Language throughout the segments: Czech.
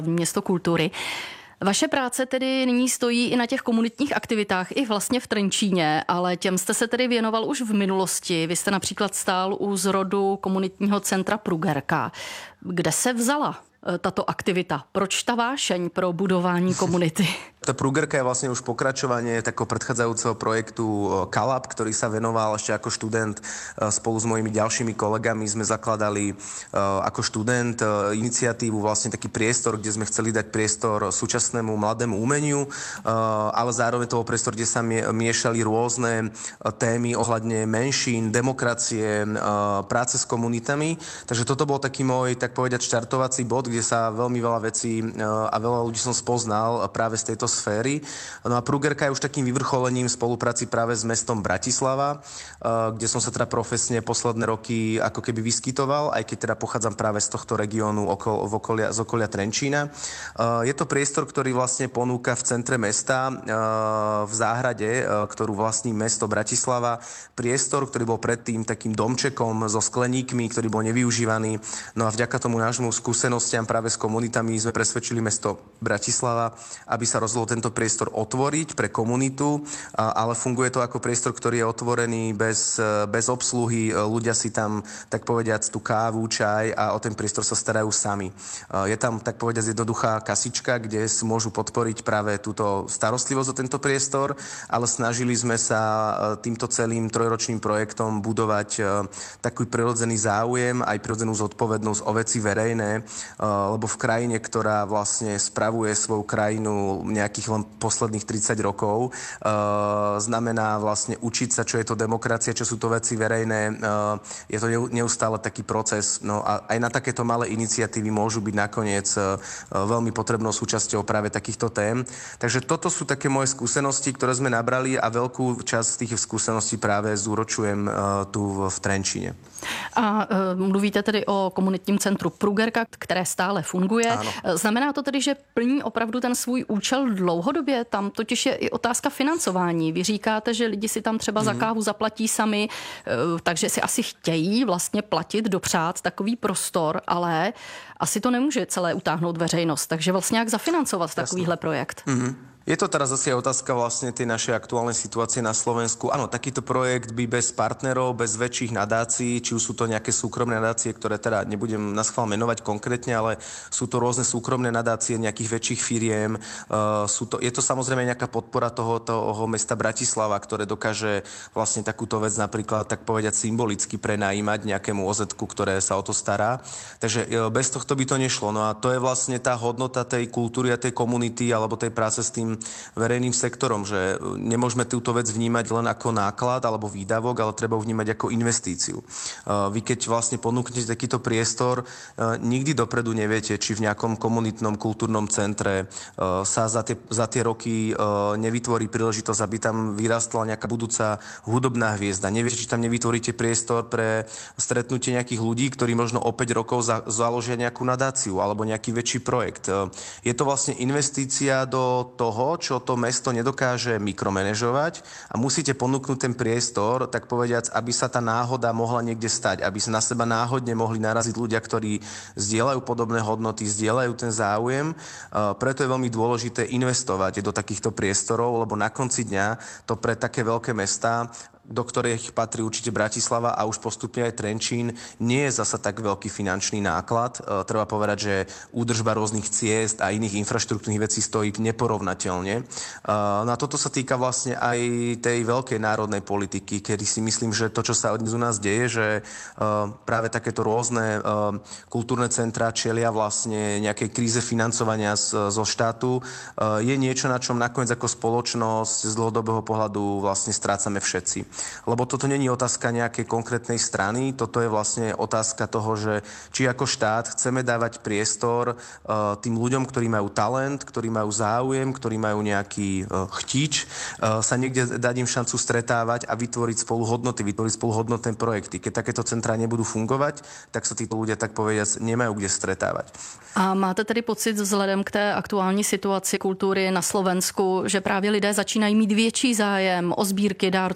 Město kultury. Vaše práce tedy nyní stojí i na těch komunitních aktivitách, i vlastně v Trenčíně, ale těm jste se tedy věnoval už v minulosti. Vy jste například stál u zrodu komunitního centra Prugerka. Kde se vzala tato aktivita? Proč ta vášeň pro budování komunity? Tá Prugerka je vlastne už pokračovanie takého predchádzajúceho projektu Kalab, ktorý sa venoval ešte ako študent spolu s mojimi ďalšími kolegami. Sme zakladali ako študent iniciatívu, vlastne taký priestor, kde sme chceli dať priestor súčasnému mladému umeniu, ale zároveň toho priestor, kde sa miešali rôzne témy ohľadne menšín, demokracie, práce s komunitami. Takže toto bol taký môj, tak povedať, štartovací bod, kde sa veľmi veľa vecí a veľa ľudí som spoznal práve z tejto sféry. No a Prugerka je už takým vyvrcholením spolupráci práve s mestom Bratislava, kde som sa teda profesne posledné roky ako keby vyskytoval, aj keď teda pochádzam práve z tohto regiónu z okolia Trenčína. Je to priestor, ktorý vlastne ponúka v centre mesta, v záhrade, ktorú vlastní mesto Bratislava, priestor, ktorý bol predtým takým domčekom so skleníkmi, ktorý bol nevyužívaný. No a vďaka tomu nášmu skúsenostiam práve s komunitami sme presvedčili mesto Bratislava, aby sa rozhodlo tento priestor otvoriť pre komunitu, ale funguje to ako priestor, ktorý je otvorený bez obsluhy. Ľudia si tam, tak povediac, tú kávu, čaj a o ten priestor sa starajú sami. Je tam, tak povediac, jednoduchá kasička, kde si môžu podporiť práve túto starostlivosť o tento priestor, ale snažili sme sa týmto celým trojročným projektom budovať taký prirodzený záujem, aj prirodzenú zodpovednosť o veci verejné, lebo v krajine, ktorá vlastne spravuje svoju krajinu nejakých len posledných 30 rokov. Znamená vlastne učiť sa, čo je to demokracia, čo sú to veci verejné. Je to neustále taký proces. No a aj na takéto malé iniciatívy môžu byť nakoniec veľmi potrebnou súčasťou práve takýchto tém. Takže toto sú také moje skúsenosti, ktoré sme nabrali a veľkú časť tých skúseností práve zúročujem tu v Trenčíne. A mluvíte tedy o komunitním centru Prugerka, které stále funguje. Áno. Znamená to tedy, že plní opravdu ten svůj účel dlouhodobě? Tam totiž je i otázka financování. Vy říkáte, že lidi si tam třeba za kávu zaplatí sami, takže si asi chtějí vlastně platit, dopřát takový prostor, ale asi to nemůže celé utáhnout veřejnost. Takže vlastně jak zafinancovat takovýhle projekt? Je to teraz zase otázka vlastne tej našej aktuálnej situácie na Slovensku. Áno, takýto projekt by bez partnerov, bez väčších nadácií, či už sú to nejaké súkromné nadácie, ktoré teda nebudem naschvál menovať konkrétne, ale sú to rôzne súkromné nadácie nejakých väčších firiem. Je to samozrejme nejaká podpora toho mesta Bratislava, ktoré dokáže vlastne takúto vec napríklad, tak povedať, symbolicky prenajímať nejakému OZ-ku, ktoré sa o to stará. Takže bez tohto by to nešlo. No a to je vlastne tá hodnota tej kultúry a tej komunity alebo tej práce s tým verejným sektorom, že nemôžeme túto vec vnímať len ako náklad alebo výdavok, ale treba ho vnímať ako investíciu. Vy keď vlastne ponúknete takýto priestor, nikdy dopredu neviete, či v nejakom komunitnom kultúrnom centre sa za tie roky nevytvorí príležitosť, aby tam vyrastla nejaká budúca hudobná hviezda. Neviete, či tam nevytvoríte priestor pre stretnutie nejakých ľudí, ktorí možno o 5 rokov založia nejakú nadáciu alebo nejaký väčší projekt. Je to vlastne investícia do toho, čo to mesto nedokáže mikromanéžovať a musíte ponúknuť ten priestor, tak povediac, aby sa tá náhoda mohla niekde stať, aby sa na seba náhodne mohli naraziť ľudia, ktorí zdieľajú podobné hodnoty, zdieľajú ten záujem. Preto je veľmi dôležité investovať do takýchto priestorov, lebo na konci dňa to pre také veľké mestá, do ktorých patrí určite Bratislava a už postupne aj Trenčín, nie je zasa tak veľký finančný náklad. Treba povedať, že údržba rôznych ciest a iných infraštruktúrnych vecí stojí neporovnateľne. No a toto sa týka vlastne aj tej veľkej národnej politiky, kedy si myslím, že to, čo sa dnes u nás deje, že práve takéto rôzne kultúrne centrá čelia vlastne nejakej kríze financovania zo štátu, je niečo, na čom nakoniec ako spoločnosť z dlhodobého pohľadu vlastne strácame všetci. Lebo toto není otázka nejakej konkrétnej strany, toto je vlastne otázka toho, že či ako štát chceme dávať priestor tým ľuďom, ktorí majú talent, ktorí majú záujem, ktorí majú nejaký chtič, sa niekde dať im šancu stretávať a vytvoriť spolu hodnoty, vytvoriť spolu hodnotné projekty. Keď takéto centrá nebudú fungovať, tak sa títo ľudia, tak povediac, nemajú kde stretávať. A máte tedy pocit vzhledem k té aktuální situaci kultury na Slovensku, že právě lidé začínají mít větší zájem o sbírky, dárcovství,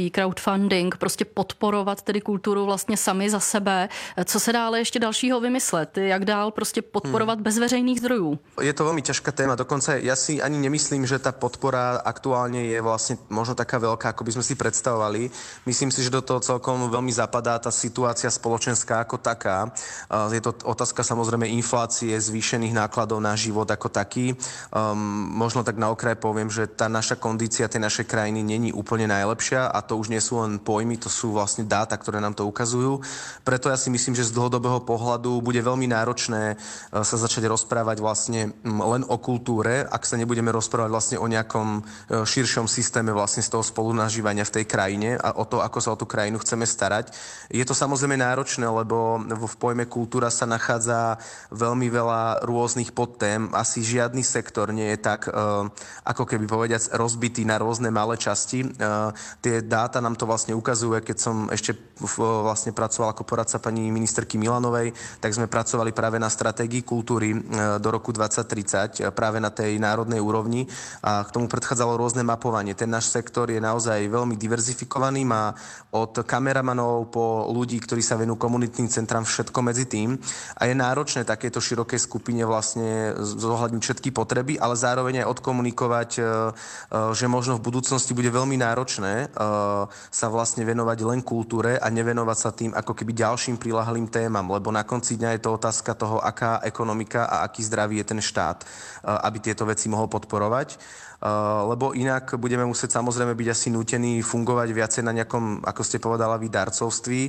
sponzorují, crowdfunding, prostě podporovat tedy kulturu vlastně sami za sebe. Co se dá ale ještě dalšího vymyslet? Jak dál prostě podporovat bez veřejných zdrojů? Je to veľmi ťažká téma. Dokonca ja si ani nemyslím, že tá podpora aktuálne je vlastne možno taká veľká, ako by sme si predstavovali. Myslím si, že do toho celkom veľmi zapadá tá situácia spoločenská ako taká. Je to otázka samozrejme inflácie, zvýšených nákladov na život ako taký. Možno tak na okraj poviem, že tá naša kondícia tej našej krajiny není úplne najlepšia a to už nie sú len pojmy, to sú vlastne dáta, ktoré nám to ukazujú. Preto ja si myslím, že z dlhodobého pohľadu bude veľmi náročné sa začať rozprávať vlastne len o kultúre, ak sa nebudeme rozprávať vlastne o nejakom širšom systéme vlastne z toho spolunažívania v tej krajine a o to, ako sa o tú krajinu chceme starať. Je to samozrejme náročné, lebo v pojme kultúra sa nachádza veľmi veľa rôznych podtém. Asi žiadny sektor nie je tak, ako keby povediac, rozbitý na rôzne malé časti. Tie dáta nám to vlastne ukazuje, keď som ešte vlastne pracoval ako poradca pani ministerky Milanovej, tak sme pracovali práve na stratégii kultúry do roku 2030, práve na tej národnej úrovni a k tomu predchádzalo rôzne mapovanie. Ten náš sektor je naozaj veľmi diverzifikovaný, má od kameramanov po ľudí, ktorí sa venujú komunitným centram, všetko medzi tým a je náročné takéto širokej skupine vlastne zohľadniť všetky potreby, ale zároveň aj odkomunikovať, že možno v budúcnosti bude veľmi náročné sa vlastne venovať len kultúre a nevenovať sa tým ako keby ďalším prilahlým témam, lebo na konci dňa je to otázka toho, aká ekonomika a aký zdravý je ten štát, aby tieto veci mohol podporovať. Lebo inak budeme musieť samozrejme byť asi nútení fungovať viacej na nejakom, ako ste povedala vy, darcovství,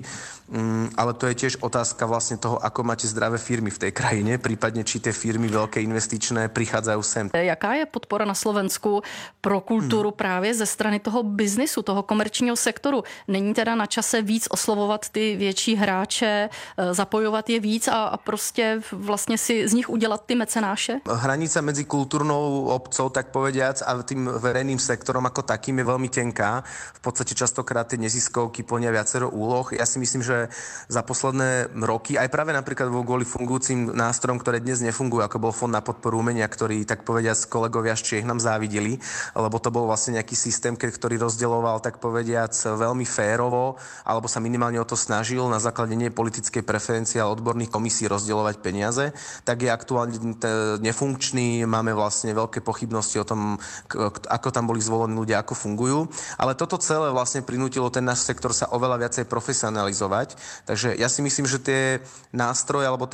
ale to je tiež otázka vlastne toho, ako máte zdravé firmy v tej krajine, prípadne či tie firmy veľké investičné prichádzajú sem. Jaká je podpora na Slovensku pro kulturu právě ze strany toho biznisu, toho komerčního sektoru? Není teda na čase víc oslovovat ty větší hráče, zapojovat je víc a prostě vlastně si z nich udělat ty mecenáše? Hranica medzi kultúrnou obcou, tak povediac, a tým verejným sektorom ako takým je veľmi tenká. V podstate častokrát tie neziskovky plnia viacero úloh. Ja si myslím, že za posledné roky, aj práve napríklad kvôli fungujúcim nástrojom, ktoré dnes nefungujú, ako bol Fond na podporu umenia, ktorý, tak povediac, kolegovia z Čiech nám závideli, lebo to bol vlastne nejaký systém, ktorý rozdeľoval, tak povediac, veľmi férovo, alebo sa minimálne o to snažil na základe nie politickej preferencie, ale odborných komisí rozdeľovať peniaze, tak je aktuálne nefunkčný. Máme vlastne veľké pochybnosti o tom, ako tam boli zvolení ľudia, ako fungujú. Ale toto celé vlastne prinútilo ten náš sektor sa oveľa viacej profesionalizovať. Takže ja si myslím, že tie nástroje alebo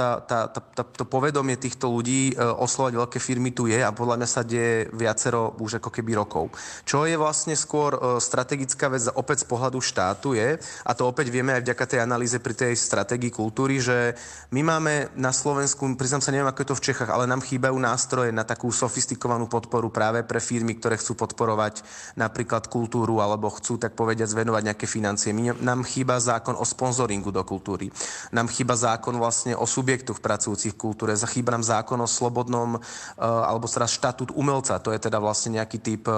to povedomie týchto ľudí oslovať veľké firmy tu je a podľa mňa sa deje viacero už ako keby rokov. Čo je vlastne skôr strategická vec opäť z pohľadu štátu je, a to opäť vieme aj vďaka tej analýze pri tej stratégii kultúry, že my máme na Slovensku, priznám sa, neviem ako je to v Čechách, ale nám chýbajú nástroje na takú sofistikovanú podporu práve pre firmy, ktoré chcú podporovať napríklad kultúru alebo chcú, tak povediať, zvenovať nejaké financie. Nám chýba zákon o sponzoringu do kultúry. Nám chýba zákon vlastne o subjektoch pracujúcich v kultúre. Chýba nám zákon o slobodnom alebo teraz štatút umelca. To je teda vlastne nejaký typ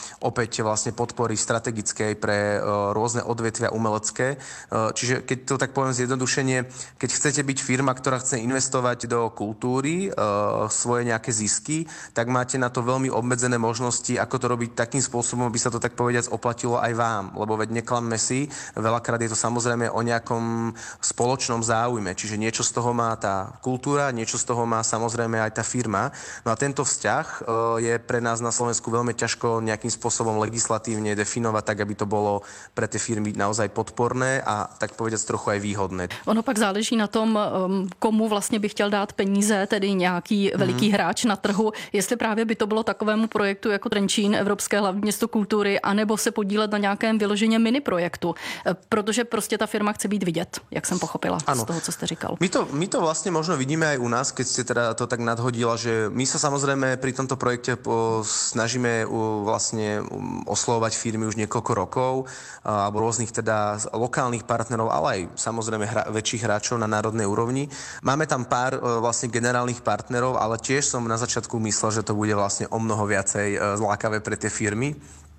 opäť vlastne podpory strategickej pre rôzne odvetvia umelecké. Čiže keď to tak poviem zjednodušenie, keď chcete byť firma, ktorá chce investovať do kultúry svoje nejaké zisky, tak máte na to veľmi obmedzené možnosti, ako to robiť takým spôsobom, aby sa to tak povediac oplatilo aj vám. Lebo veď neklamme si, veľakrát je to samozrejme o nejakom spoločnom záujme. Čiže niečo z toho má tá kultúra, niečo z toho má samozrejme aj tá firma. No a tento vzťah je pre nás na Slovensku veľmi ťažko nejakým spôsobom legislatívne definovať tak, aby to bolo pre tie firmy naozaj podporné a tak povediac trochu aj výhodné. Ono pak záleží na tom, komu vlastně by chtěl dát peníze, tedy nějaký veliký hráč na trhu, jestli právě by to bylo takovému projektu jako Trenčín, Evropské hlavní město kultury, anebo se podílet na nějakém vyloženě mini projektu, protože prostě ta firma chce být vidět, jak jsem pochopila z toho, co jste říkal. My to vlastne možno vidíme aj u nás, keď ste teda to tak nadhodila, že my sa samozrejme pri tomto projekte snažíme vlastne oslovovať firmy už niekoľko rokov, alebo rôznych teda lokálnych partnerov, ale aj samozrejme väčších hráčov na národnej úrovni. Máme tam pár vlastne generálnych partnerov, ale tiež som na začiatku myslel, že to bude vlastne o mnoho viacej zlákavé pre tie firmy.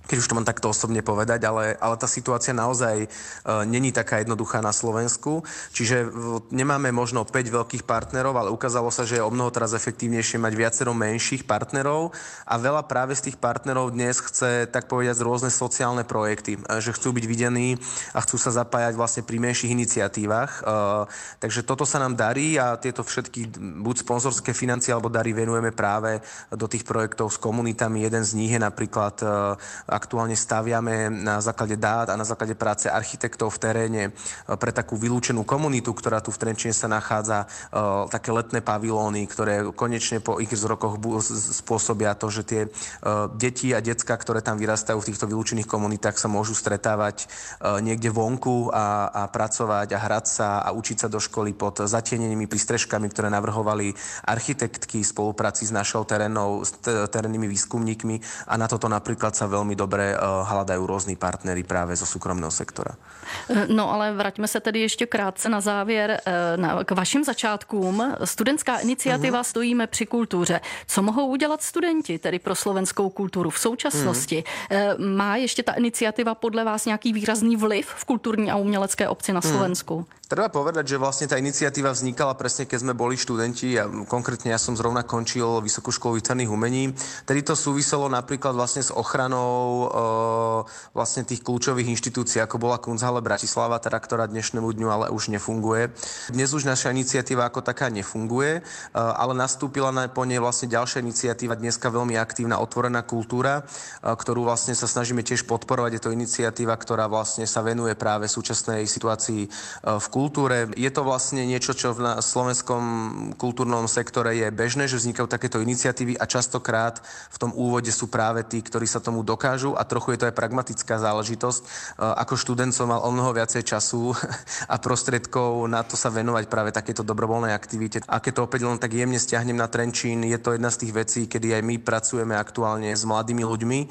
keď už to mám takto osobne povedať, ale tá situácia naozaj není taká jednoduchá na Slovensku. Čiže nemáme možno 5 veľkých partnerov, ale ukázalo sa, že je omnoho teraz efektívnejšie mať viacero menších partnerov a veľa práve z tých partnerov dnes chce, tak povedať, rôzne sociálne projekty, že chcú byť videní a chcú sa zapájať vlastne pri menších iniciatívach. Takže toto sa nám darí a tieto všetky buď sponzorské financie alebo dary venujeme práve do tých projektov s komunitami. Jeden z nich je napríklad aktuálne staviame na základe dát a na základe práce architektov v teréne pre takú vylúčenú komunitu, ktorá tu v Trenčine sa nachádza, také letné pavilóny, ktoré konečne po x rokoch spôsobia to, že tie deti a decká, ktoré tam vyrastajú v týchto vylúčených komunitách, sa môžu stretávať niekde vonku a pracovať a hrať sa a učiť sa do školy pod zatienenými prístrežkami, ktoré navrhovali architektky v spolupráci s našou terénnymi výskumníkmi a na toto napríklad sa veľmi dobre hľadajú rôzni partnery práve zo súkromného sektora. No ale vraťme se tedy ještě krátce na závěr k vašim začátkům. Studentská iniciativa Stojíme při kultuře. Co mohou udělat studenti tedy pro slovenskou kulturu v současnosti? Má ještě ta iniciativa podle vás nějaký výrazný vliv v kulturní a umělecké obci na Slovensku? Treba povedať, že vlastne tá iniciatíva vznikala presne, keď sme boli študenti a konkrétne ja som zrovna končil Vysokú školu výtvarných umení. Tedy to súviselo napríklad vlastne s ochranou vlastne tých kľúčových inštitúcií, ako bola Kunsthalle Bratislava, teda, ktorá dnešnému dňu ale už nefunguje. Dnes už naša iniciatíva ako taká nefunguje, ale nastúpila po nej vlastne ďalšia iniciatíva, dneska veľmi aktívna Otvorená kultúra, ktorú vlastne sa snažíme tiež podporovať. Je to iniciatíva, ktorá vlastne sa venuje práve súčasnej situácii v kultúre. Je to vlastne niečo, čo v slovenskom kultúrnom sektore je bežné, že vznikajú takéto iniciatívy a častokrát v tom úvode sú práve tí, ktorí sa tomu dokážu a trochu je to aj pragmatická záležitosť. Ako študent som mal o mnoho viacej času a prostriedkov na to sa venovať práve takéto dobrovoľnej aktivite. A keď to opäť len tak jemne stiahnem na Trenčín, je to jedna z tých vecí, kedy aj my pracujeme aktuálne s mladými ľuďmi,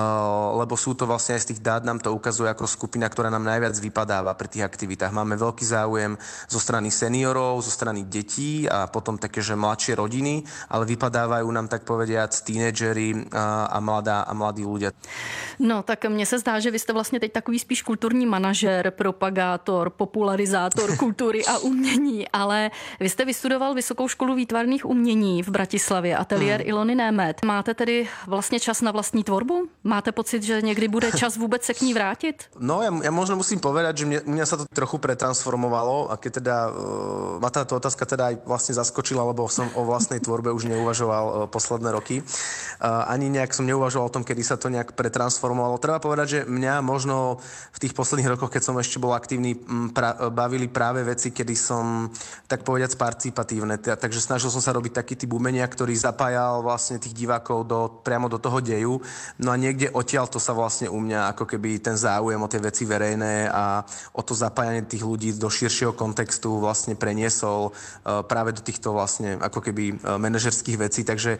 lebo sú to vlastne aj z tých dát nám to ukazuje ako skupina, ktorá nám najviac vypadáva pri tých aktivitách. Máme veľký záujem zo strany seniorov, zo strany detí a potom také, že mladšie rodiny, ale vypadávajú nám tak povediac tínedžeri a mladí ľudia. No tak mně se zdá, že vy jste vlastně teď takový spíš kulturní manažer, propagátor, popularizátor kultury a umění, ale vy jste vystudoval Vysokou školu výtvarných umění v Bratislavě, ateliér Ilony Német. Máte tedy vlastně čas na vlastní tvorbu? Máte pocit, že někdy bude čas vůbec se k ní vrátit? No ja možno musím povedať, že mňa sa to trochu pretransformovalo a keď teda ma táto otázka teda aj vlastne zaskočila, lebo som o vlastnej tvorbe už neuvažoval posledné roky. Ani nejak som neuvažoval o tom, kedy sa to nejak pretransformovalo. Treba povedať, že mňa možno v tých posledných rokoch, keď som ešte bol aktívny, bavili práve veci, kedy som tak povedať participatívne. Takže snažil som sa robiť taký typ umenia, ktorý zapájal vlastne tých divákov priamo do toho deju. No a niekde odtiaľ to sa vlastne u mňa ako keby ten záujem o tie veci verejné a o to zapájanie tých ľudí do širšieho kontextu vlastne preniesol práve do týchto vlastne ako keby manažerských vecí. Takže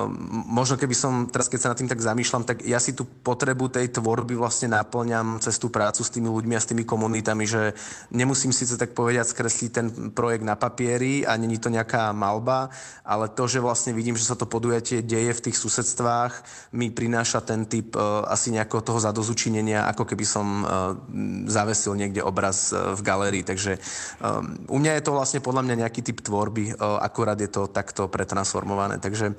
možno keby som teraz, keď sa nad tým tak zamýšľam, tak ja si tú potrebu tej tvorby vlastne naplňam cez tú prácu s tými ľuďmi a s tými komunitami, že nemusím síce tak povedať skresliť ten projekt na papieri a není to nejaká malba, ale to, že vlastne vidím, že sa to podujatie deje v tých susedstvách, mi prináša ten typ asi nejakého toho zadozučinenia, ako keby som zavesil niekde obraz v galérii. Takže u mňa je to vlastne podľa mňa nejaký typ tvorby, akurát je to takto pretransformované. Takže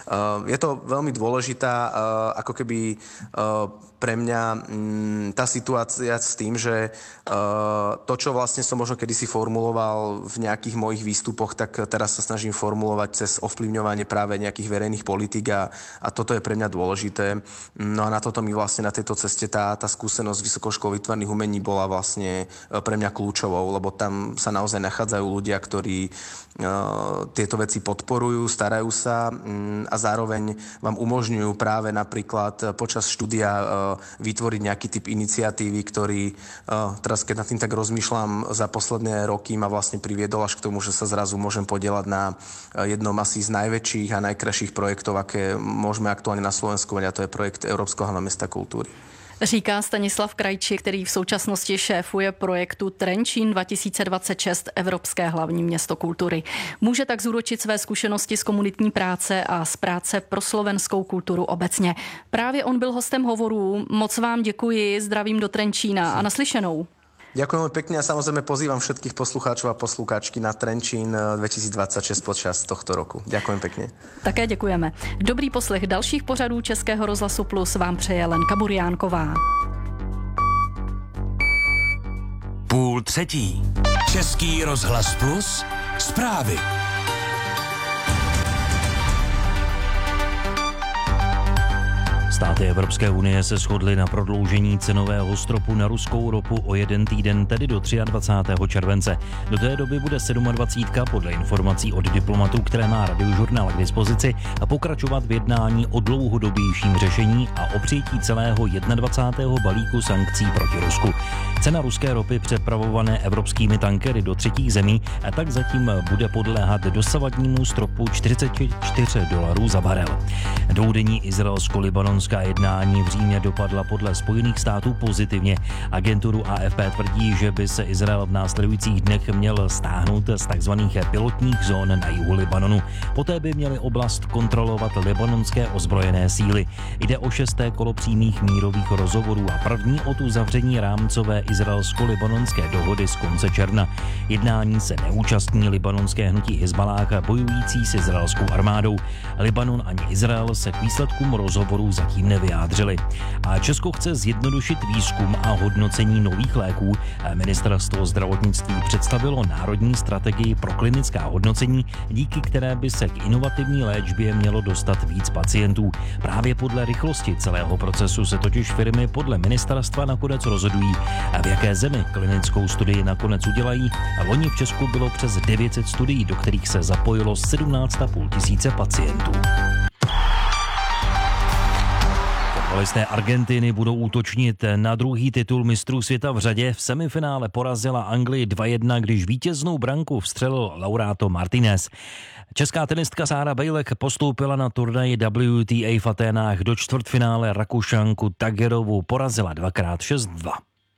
je to veľmi dôležitá ako keby pre mňa tá situácia s tým, že to, čo vlastne som možno kedysi formuloval v nejakých mojich výstupoch, tak teraz sa snažím formulovať cez ovplyvňovanie práve nejakých verejných politík a toto je pre mňa dôležité. No a na toto mi vlastne na tejto ceste tá skúsenosť Vysokou školou výtvarných umení bola vlastne pre mňa kľúčovou, lebo tam sa naozaj nachádzajú ľudia, ktorí tieto veci podporujú, starajú sa a zároveň vám umožňujú práve napríklad počas štúdia vytvoriť nejaký typ iniciatívy, ktorý teraz, keď nad tým tak rozmýšľam, za posledné roky ma vlastne priviedol až k tomu, že sa zrazu môžem podieľať na jednom asi z najväčších a najkrajších projektov, aké môžeme aktuálne na Slovensku mať, a to je projekt Európskeho hlavného mesta kultúry. Říká Stanislav Krajčí, který v současnosti šéfuje projektu Trenčín 2026 Evropské hlavní město kultury. Může tak zúročit své zkušenosti z komunitní práce a z práce pro slovenskou kulturu obecně. Právě on byl hostem hovoru. Moc vám děkuji, zdravím do Trenčína a naslyšenou. Ďakujem pekne a samozrejme pozývam všetkých poslucháčov a poslucháčky na Trenčín 2026 počas tohto roku. Ďakujem pekne. Také děkujeme. Dobrý poslech dalších pořadů Českého rozhlasu Plus vám přeje Lenka Burjánková. 2:30. Český rozhlas Plus. Zprávy. Státy Evropské unie se shodly na prodloužení cenového stropu na ruskou ropu o 1 týden, tedy do 23. července. Do té doby bude 27. podle informací od diplomatů, které má Radiožurnál k dispozici, a pokračovat v jednání o dlouhodobějším řešení a o přijetí celého 21. balíku sankcí proti Rusku. Cena ruské ropy přepravované evropskými tankery do třetích zemí a tak zatím bude podléhat dosavadnímu stropu $44 za barel. Dvoudenní izraelsko-libanonská jednání v Římě dopadla podle Spojených států pozitivně. Agenturu AFP tvrdí, že by se Izrael v následujících dnech měl stáhnout z takzvaných pilotních zón na jihu Libanonu. Poté by měly oblast kontrolovat libanonské ozbrojené síly. Jde o 6. kolo přímých mírových rozhovorů a první od uzavření rámcové izraelsko-libanonské dohody z konce června. Jednání se neúčastní libanonské hnutí Hizballáh bojující s izraelskou armádou. Libanon ani Izrael se k výsledkům rozhovorů zatím nevyjádřili. A Česko chce zjednodušit výzkum a hodnocení nových léků. Ministerstvo zdravotnictví představilo národní strategii pro klinická hodnocení, díky které by se k inovativní léčbě mělo dostat víc pacientů. Právě podle rychlosti celého procesu se totiž firmy podle ministerstva nakonec rozhodují, v jaké zemi klinickou studii nakonec udělají. Loni v Česku bylo přes 900 studií, do kterých se zapojilo 17 500 pacientů. Fotbalisté Argentiny budou útočnit na druhý titul mistrů světa v řadě. V semifinále porazila Anglii 2-1, když vítěznou branku vstřelil Lautaro Martínez. Česká tenistka Sára Bejlek postoupila na turnaji WTA v Aténách do čtvrtfinále. Rakušanku Tagerovu porazila 2x 6-2.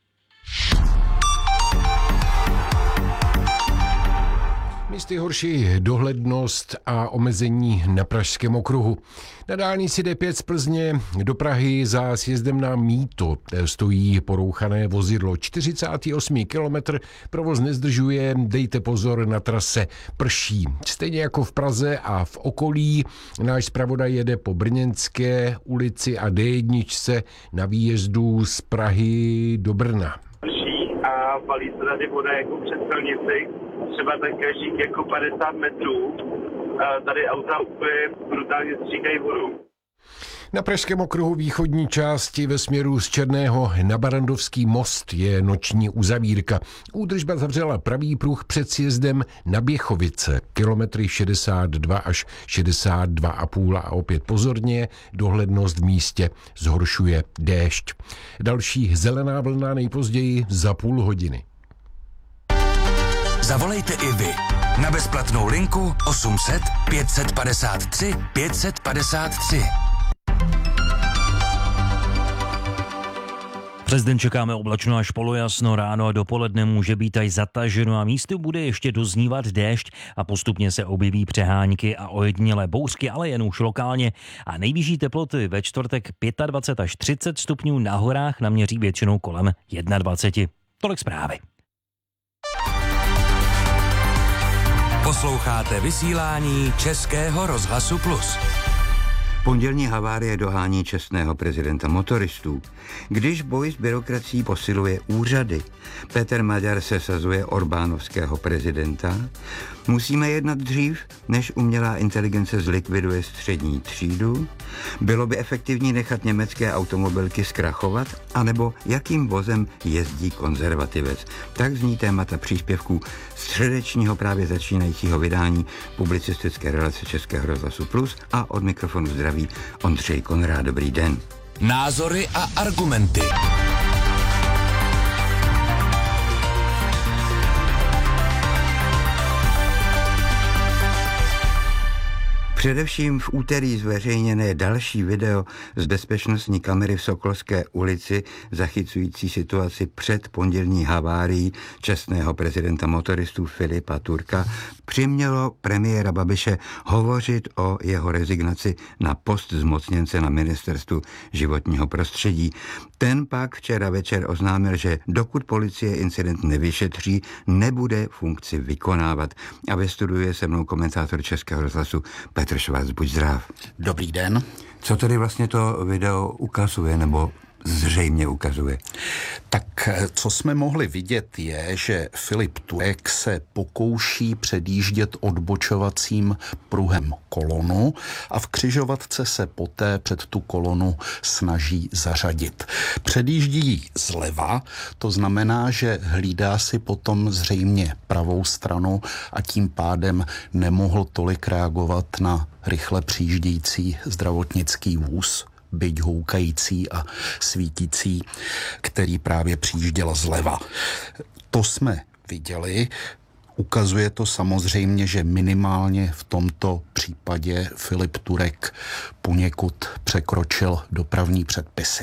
Místy horší dohlednost a omezení na Pražském okruhu. Na dálnici D5 z Plzně do Prahy za sjezdem na Mýto stojí porouchané vozidlo. 48. kilometr, provoz nezdržuje, dejte pozor, na trase prší. Stejně jako v Praze a v okolí, náš zpravodaj jede po Brněnské ulici a D1 na výjezdu z Prahy do Brna. A valí se tady voda jako před silnici, třeba tak každých jako 50 metrů. Tady auta úplně brutálně stříkají vodu. Na Pražském okruhu východní části ve směru z Černého na Barandovský most je noční uzavírka. Údržba zavřela pravý pruh před sjezdem na Běchovice. Kilometry 62 až 62,5 a opět pozorně, dohlednost v místě zhoršuje déšť. Další zelená vlna nejpozději za půl hodiny. Zavolejte i vy na bezplatnou linku 800 553 553. Přes den čekáme oblačno až polojasno, ráno a dopoledne může být až zataženo a místy bude ještě doznívat déšť a postupně se objeví přehánky a ojedinělé bouřky, ale jen už lokálně. A nejvyšší teploty ve čtvrtek 25 až 30 stupňů, na horách naměří většinou kolem 21. Tolik zprávy. Posloucháte vysílání Českého rozhlasu Plus. Pondělní havárie dohání čestného prezidenta motoristů. Když boj s byrokracií posiluje úřady, Petr Maďar sesazuje Orbánovského prezidenta, musíme jednat dřív, než umělá inteligence zlikviduje střední třídu, bylo by efektivní nechat německé automobilky zkrachovat, anebo jakým vozem jezdí konzervativec. Tak zní témata příspěvků středečního právě začínajícího vydání publicistické relace Českého rozhlasu Plus a od mikrofonu zdraví Ondřej Konrád. Dobrý den. Názory a argumenty. Především v úterý zveřejněné další video z bezpečnostní kamery v Sokolské ulici zachycující situaci před pondělní havárií čestného prezidenta motoristů Filipa Turka přimělo premiéra Babiše hovořit o jeho rezignaci na post zmocněnce na ministerstvu životního prostředí. Ten pak včera večer oznámil, že dokud policie incident nevyšetří, nebude funkci vykonávat. A ve studiu je se mnou komentátor Českého rozhlasu Petr Švarc. Buď zdrav. Dobrý den. Co tedy vlastně to video ukazuje, nebo zřejmě ukazuje? Tak co jsme mohli vidět je, že Filip Turek se pokouší předjíždět odbočovacím pruhem kolonu a v křižovatce se poté před tu kolonu snaží zařadit. Předjíždí ji zleva, to znamená, že hlídá si potom zřejmě pravou stranu a tím pádem nemohl tolik reagovat na rychle přijíždějící zdravotnický vůz, byť houkající a svítící, který právě přijížděl zleva. To jsme viděli. Ukazuje to samozřejmě, že minimálně v tomto případě Filip Turek poněkud překročil dopravní předpisy.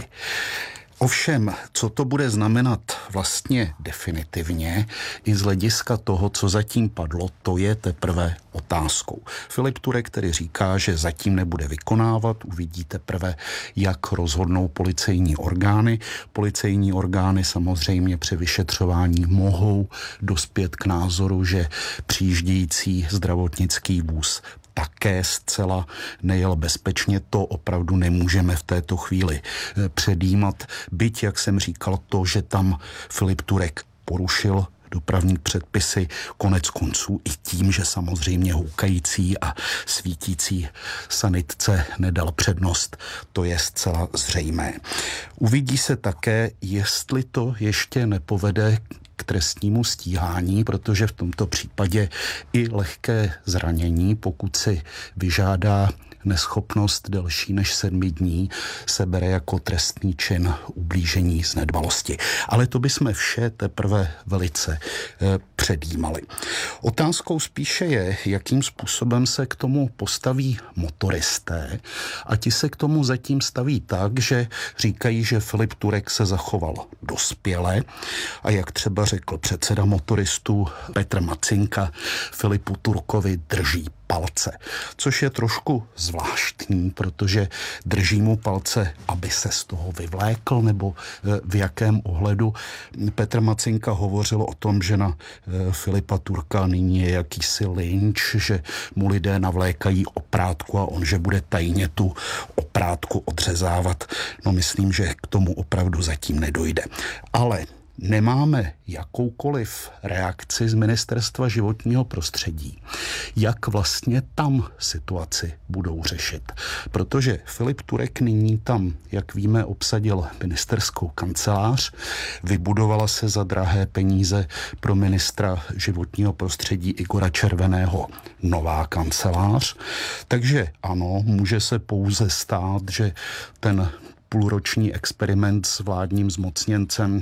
Ovšem, co to bude znamenat vlastně definitivně, i z hlediska toho, co zatím padlo, to je teprve otázkou. Filip Turek tedy říká, že zatím nebude vykonávat, uvidí teprve, jak rozhodnou policejní orgány. Policejní orgány samozřejmě při vyšetřování mohou dospět k názoru, že přijíždějící zdravotnický vůz také zcela nejel bezpečně, to opravdu nemůžeme v této chvíli předjímat. Byť, jak jsem říkal, to, že tam Filip Turek porušil dopravní předpisy, konec konců i tím, že samozřejmě houkající a svítící sanitce nedal přednost, to je zcela zřejmé. Uvidí se také, jestli to ještě nepovede k trestnímu stíhání, protože v tomto případě i lehké zranění, pokud si vyžádá neschopnost delší než 7 dní, se bere jako trestný čin ublížení z nedbalosti. Ale to bychom vše teprve velice předjímali. Otázkou spíše je, jakým způsobem se k tomu postaví motoristé, a ti se k tomu zatím staví tak, že říkají, že Filip Turek se zachoval dospěle a jak třeba řekl předseda motoristů Petr Macinka, Filipu Turkovi drží palce, což je trošku zvláštní, protože drží mu palce, aby se z toho vyvlékl, nebo v jakém ohledu. Petr Macinka hovořil o tom, že na Filipa Turka nyní je jakýsi lynč, že mu lidé navlékají oprátku a on, že bude tajně tu oprátku odřezávat. No myslím, že k tomu opravdu zatím nedojde. Ale nemáme jakoukoliv reakci z Ministerstva životního prostředí, jak vlastně tam situaci budou řešit. Protože Filip Turek nyní tam, jak víme, obsadil ministerskou kancelář, vybudovala se za drahé peníze pro ministra životního prostředí Igora Červeného nová kancelář. Takže ano, může se pouze stát, že ten půlroční experiment s vládním zmocněncem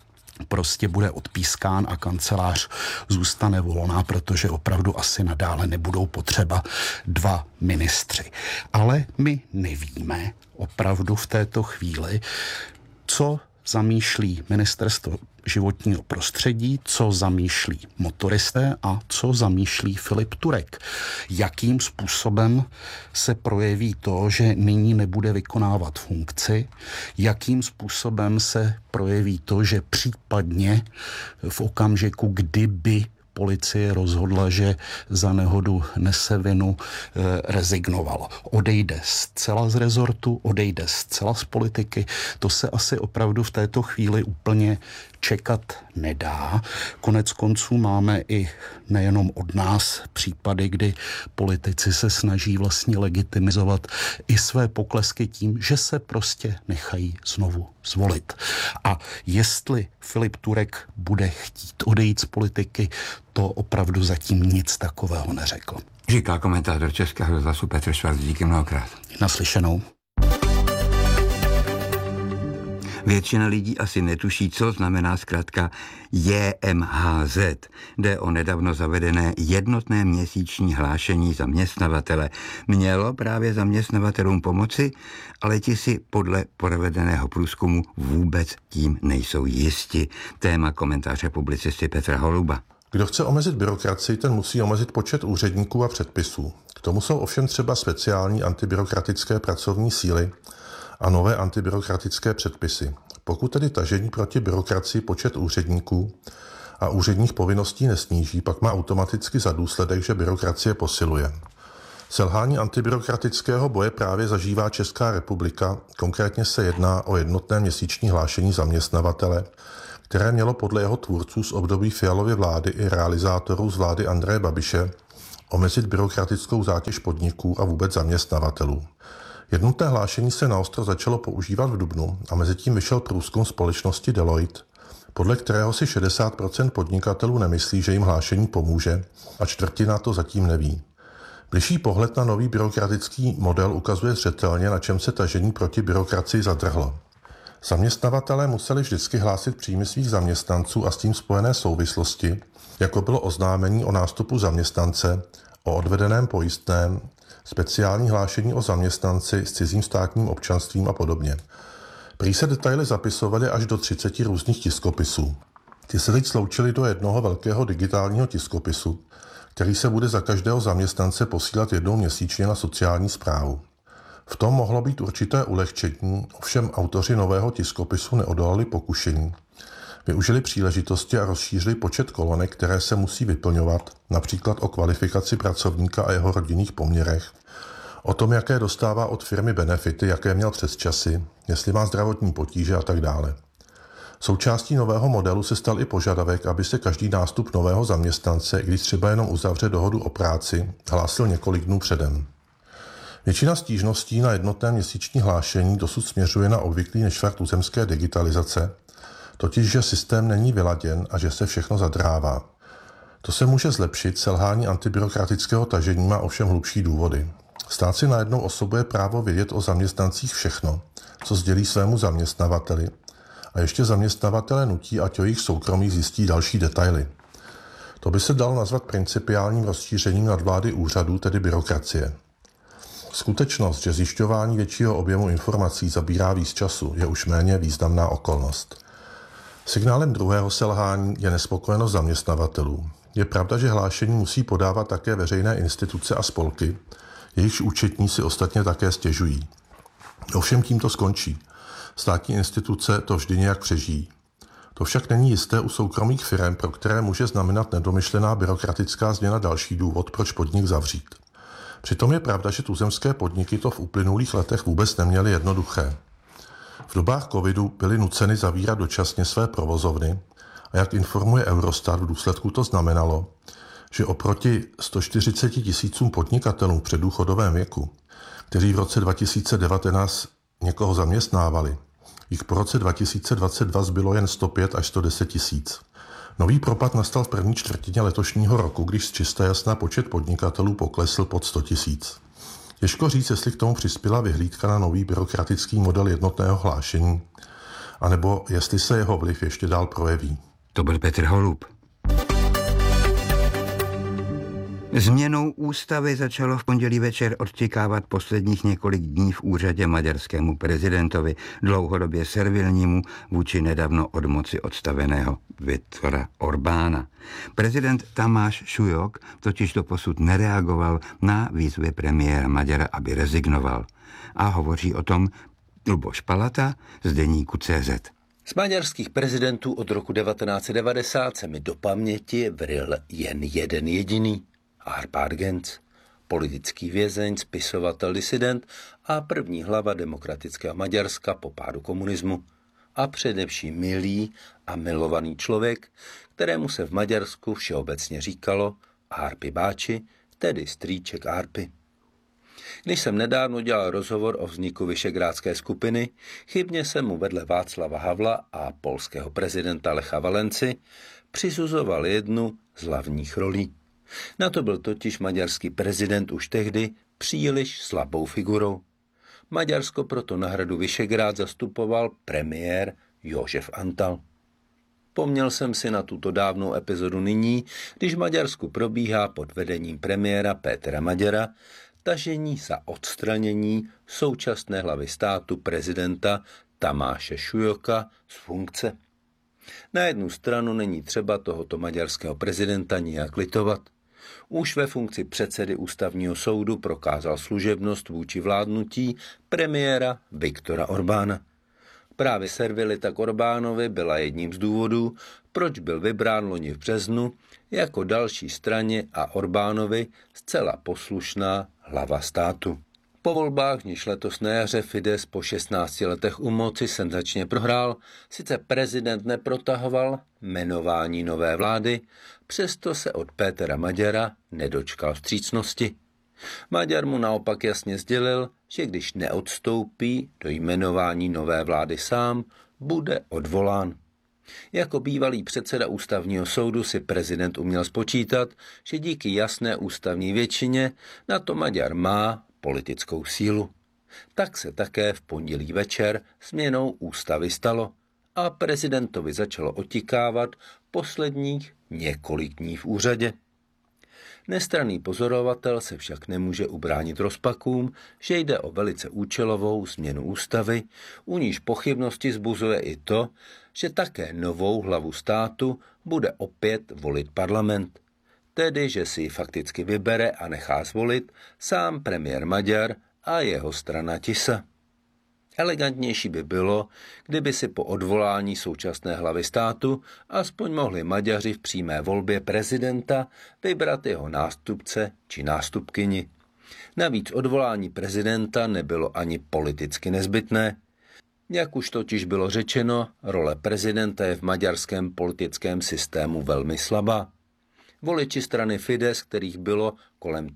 prostě bude odpískán a kancelář zůstane volná, protože opravdu asi nadále nebudou potřeba 2 ministři. Ale my nevíme opravdu v této chvíli, co zamýšlí Ministerstvo životního prostředí, co zamýšlí motoristé a co zamýšlí Filip Turek. Jakým způsobem se projeví to, že nyní nebude vykonávat funkci, jakým způsobem se projeví to, že případně v okamžiku, kdyby policie rozhodla, že za nehodu nese vinu, rezignoval. Odejde zcela z rezortu, odejde zcela z politiky. To se asi opravdu v této chvíli úplně čekat nedá. Konec konců máme i nejenom od nás případy, kdy politici se snaží vlastně legitimizovat i své poklesky tím, že se prostě nechají znovu zvolit. A jestli Filip Turek bude chtít odejít z politiky, to opravdu zatím nic takového neřekl. Říká komentátor Českého rozhlasu Petr Švarc. Díky mnohokrát. Naslyšenou. Většina lidí asi netuší, co znamená zkrátka JMHZ. Jde o nedávno zavedené jednotné měsíční hlášení zaměstnavatele. Mělo právě zaměstnavatelům pomoci, ale ti si podle provedeného průzkumu vůbec tím nejsou jisti. Téma komentáře publicisty Petra Holuba. Kdo chce omezit byrokracii, ten musí omezit počet úředníků a předpisů. K tomu jsou ovšem třeba speciální antibyrokratické pracovní síly a nové antibyrokratické předpisy. Pokud tedy tažení proti byrokracii počet úředníků a úředních povinností nesníží, pak má automaticky za důsledek, že byrokracie posiluje. Selhání antibyrokratického boje právě zažívá Česká republika, konkrétně se jedná o jednotné měsíční hlášení zaměstnavatele, které mělo podle jeho tvůrců z období Fialovy vlády i realizátorů z vlády Andreje Babiše omezit byrokratickou zátěž podniků a vůbec zaměstnavatelů. Jednotné hlášení se naostro začalo používat v dubnu a mezitím vyšel průzkum společnosti Deloitte, podle kterého si 60% podnikatelů nemyslí, že jim hlášení pomůže a čtvrtina to zatím neví. Bližší pohled na nový byrokratický model ukazuje zřetelně, na čem se tažení proti byrokracii zadrhlo. Zaměstnavatelé museli vždycky hlásit příjmy svých zaměstnanců a s tím spojené souvislosti, jako bylo oznámení o nástupu zaměstnance, o odvedeném pojistném, speciální hlášení o zaměstnanci s cizím státním občanstvím a podobně. Prý se detaily zapisovaly až do 30 různých tiskopisů. Ty se teď sloučily do jednoho velkého digitálního tiskopisu, který se bude za každého zaměstnance posílat jednou měsíčně na sociální správu. V tom mohlo být určité ulehčení, ovšem autoři nového tiskopisu neodolali pokušení. Využili příležitosti a rozšířili počet kolonek, které se musí vyplňovat, například o kvalifikaci pracovníka a jeho rodinných poměrech, o tom, jaké dostává od firmy benefity, jaké měl přesčasy, jestli má zdravotní potíže a tak dále. Součástí nového modelu se stal i požadavek, aby se každý nástup nového zaměstnance, když třeba jenom uzavře dohodu o práci, hlásil několik dnů předem. Většina stížností na jednotné měsíční hlášení dosud směřuje na obvyklý nešvar tuzemské digitalizace, totiž že systém není vyladěn a že se všechno zadrává. To se může zlepšit, selhání antibyrokratického tažení má ovšem hlubší důvody. Stát si najednou osobuje právo vědět o zaměstnancích všechno, co sdělí svému zaměstnavateli, a ještě zaměstnavatele nutí, ať o jejich soukromí zjistí další detaily. To by se dalo nazvat principiálním rozšířením nadvlády úřadů, tedy byrokracie. Skutečnost, že zjišťování většího objemu informací zabírá víc času, je už méně významná okolnost. Signálem druhého selhání je nespokojenost zaměstnavatelů. Je pravda, že hlášení musí podávat také veřejné instituce a spolky, jejichž účetní si ostatně také stěžují. Ovšem tím to skončí. Státní instituce to vždy nějak přežijí. To však není jisté u soukromých firem, pro které může znamenat nedomyšlená byrokratická změna další důvod, proč podnik zavřít. Přitom je pravda, že tuzemské podniky to v uplynulých letech vůbec neměly jednoduché. V dobách covidu byly nuceny zavírat dočasně své provozovny a jak informuje Eurostat, v důsledku to znamenalo, že oproti 140 000 podnikatelům v předdůchodovém věku, kteří v roce 2019 někoho zaměstnávali, jich po roce 2022 zbylo jen 105 až 110 tisíc. Nový propad nastal v první čtvrtině letošního roku, když zčista jasná počet podnikatelů poklesl pod 100 tisíc. Těžko říct, jestli k tomu přispěla vyhlídka na nový byrokratický model jednotného hlášení, anebo jestli se jeho vliv ještě dál projeví. To byl Petr Holub. Změnou ústavy začalo v pondělí večer odtikávat posledních několik dní v úřadě maďarskému prezidentovi, dlouhodobě servilnímu vůči nedávno od moci odstaveného Viktora Orbána. Prezident Tamáš Šujok totiž doposud nereagoval na výzvy premiéra Maďara, aby rezignoval. A hovoří o tom Luboš Palata z deníku CZ. Z maďarských prezidentů od roku 1990 se mi do paměti vril jen jeden jediný. Árpád Genc, politický vězeň, spisovatel, disident a první hlava demokratického Maďarska po pádu komunismu. A především milý a milovaný člověk, kterému se v Maďarsku všeobecně říkalo Árpi báči, tedy strýček Árpi. Když jsem nedávno dělal rozhovor o vzniku Visegrádské skupiny, chybně jsem mu vedle Václava Havla a polského prezidenta Lecha Valenci přisuzoval jednu z hlavních rolí. Na to byl totiž maďarský prezident už tehdy příliš slabou figurou. Maďarsko proto na hradu Vyšegrád zastupoval premiér Jožef Antal. Vzpomněl jsem si na tuto dávnou epizodu nyní, když v Maďarsku probíhá pod vedením premiéra Pétera Magyara tažení za odstranění současné hlavy státu prezidenta Tamáše Šujoka z funkce. Na jednu stranu není třeba tohoto maďarského prezidenta nijak litovat. Už ve funkci předsedy ústavního soudu prokázal služebnost vůči vládnutí premiéra Viktora Orbána. Právě servilita k Orbánovi byla jedním z důvodů, proč byl vybrán loni v březnu jako další straně a Orbánovi zcela poslušná hlava státu. Po volbách, v níž letos na jaře Fidesz po 16 letech u moci senzačně prohrál, sice prezident neprotahoval jmenování nové vlády, přesto se od Pétera Magyara nedočkal vstřícnosti. Maďar mu naopak jasně sdělil, že když neodstoupí do jmenování nové vlády sám, bude odvolán. Jako bývalý předseda ústavního soudu si prezident uměl spočítat, že díky jasné ústavní většině na to Maďar má politickou sílu. Tak se také v pondělí večer změnou ústavy stalo a prezidentovi začalo otikávat posledních několik dní v úřadě. Nestranný pozorovatel se však nemůže ubránit rozpakům, že jde o velice účelovou změnu ústavy, u níž pochybnosti zbuzuje i to, že také novou hlavu státu bude opět volit parlament. Tedy, že si ji fakticky vybere a nechá zvolit sám premiér Magyar a jeho strana Tisa. Elegantnější by bylo, kdyby si po odvolání současné hlavy státu aspoň mohli Maďaři v přímé volbě prezidenta vybrat jeho nástupce či nástupkyni. Navíc odvolání prezidenta nebylo ani politicky nezbytné. Jak už totiž bylo řečeno, role prezidenta je v maďarském politickém systému velmi slabá. Voliči strany Fidesz, kterých bylo kolem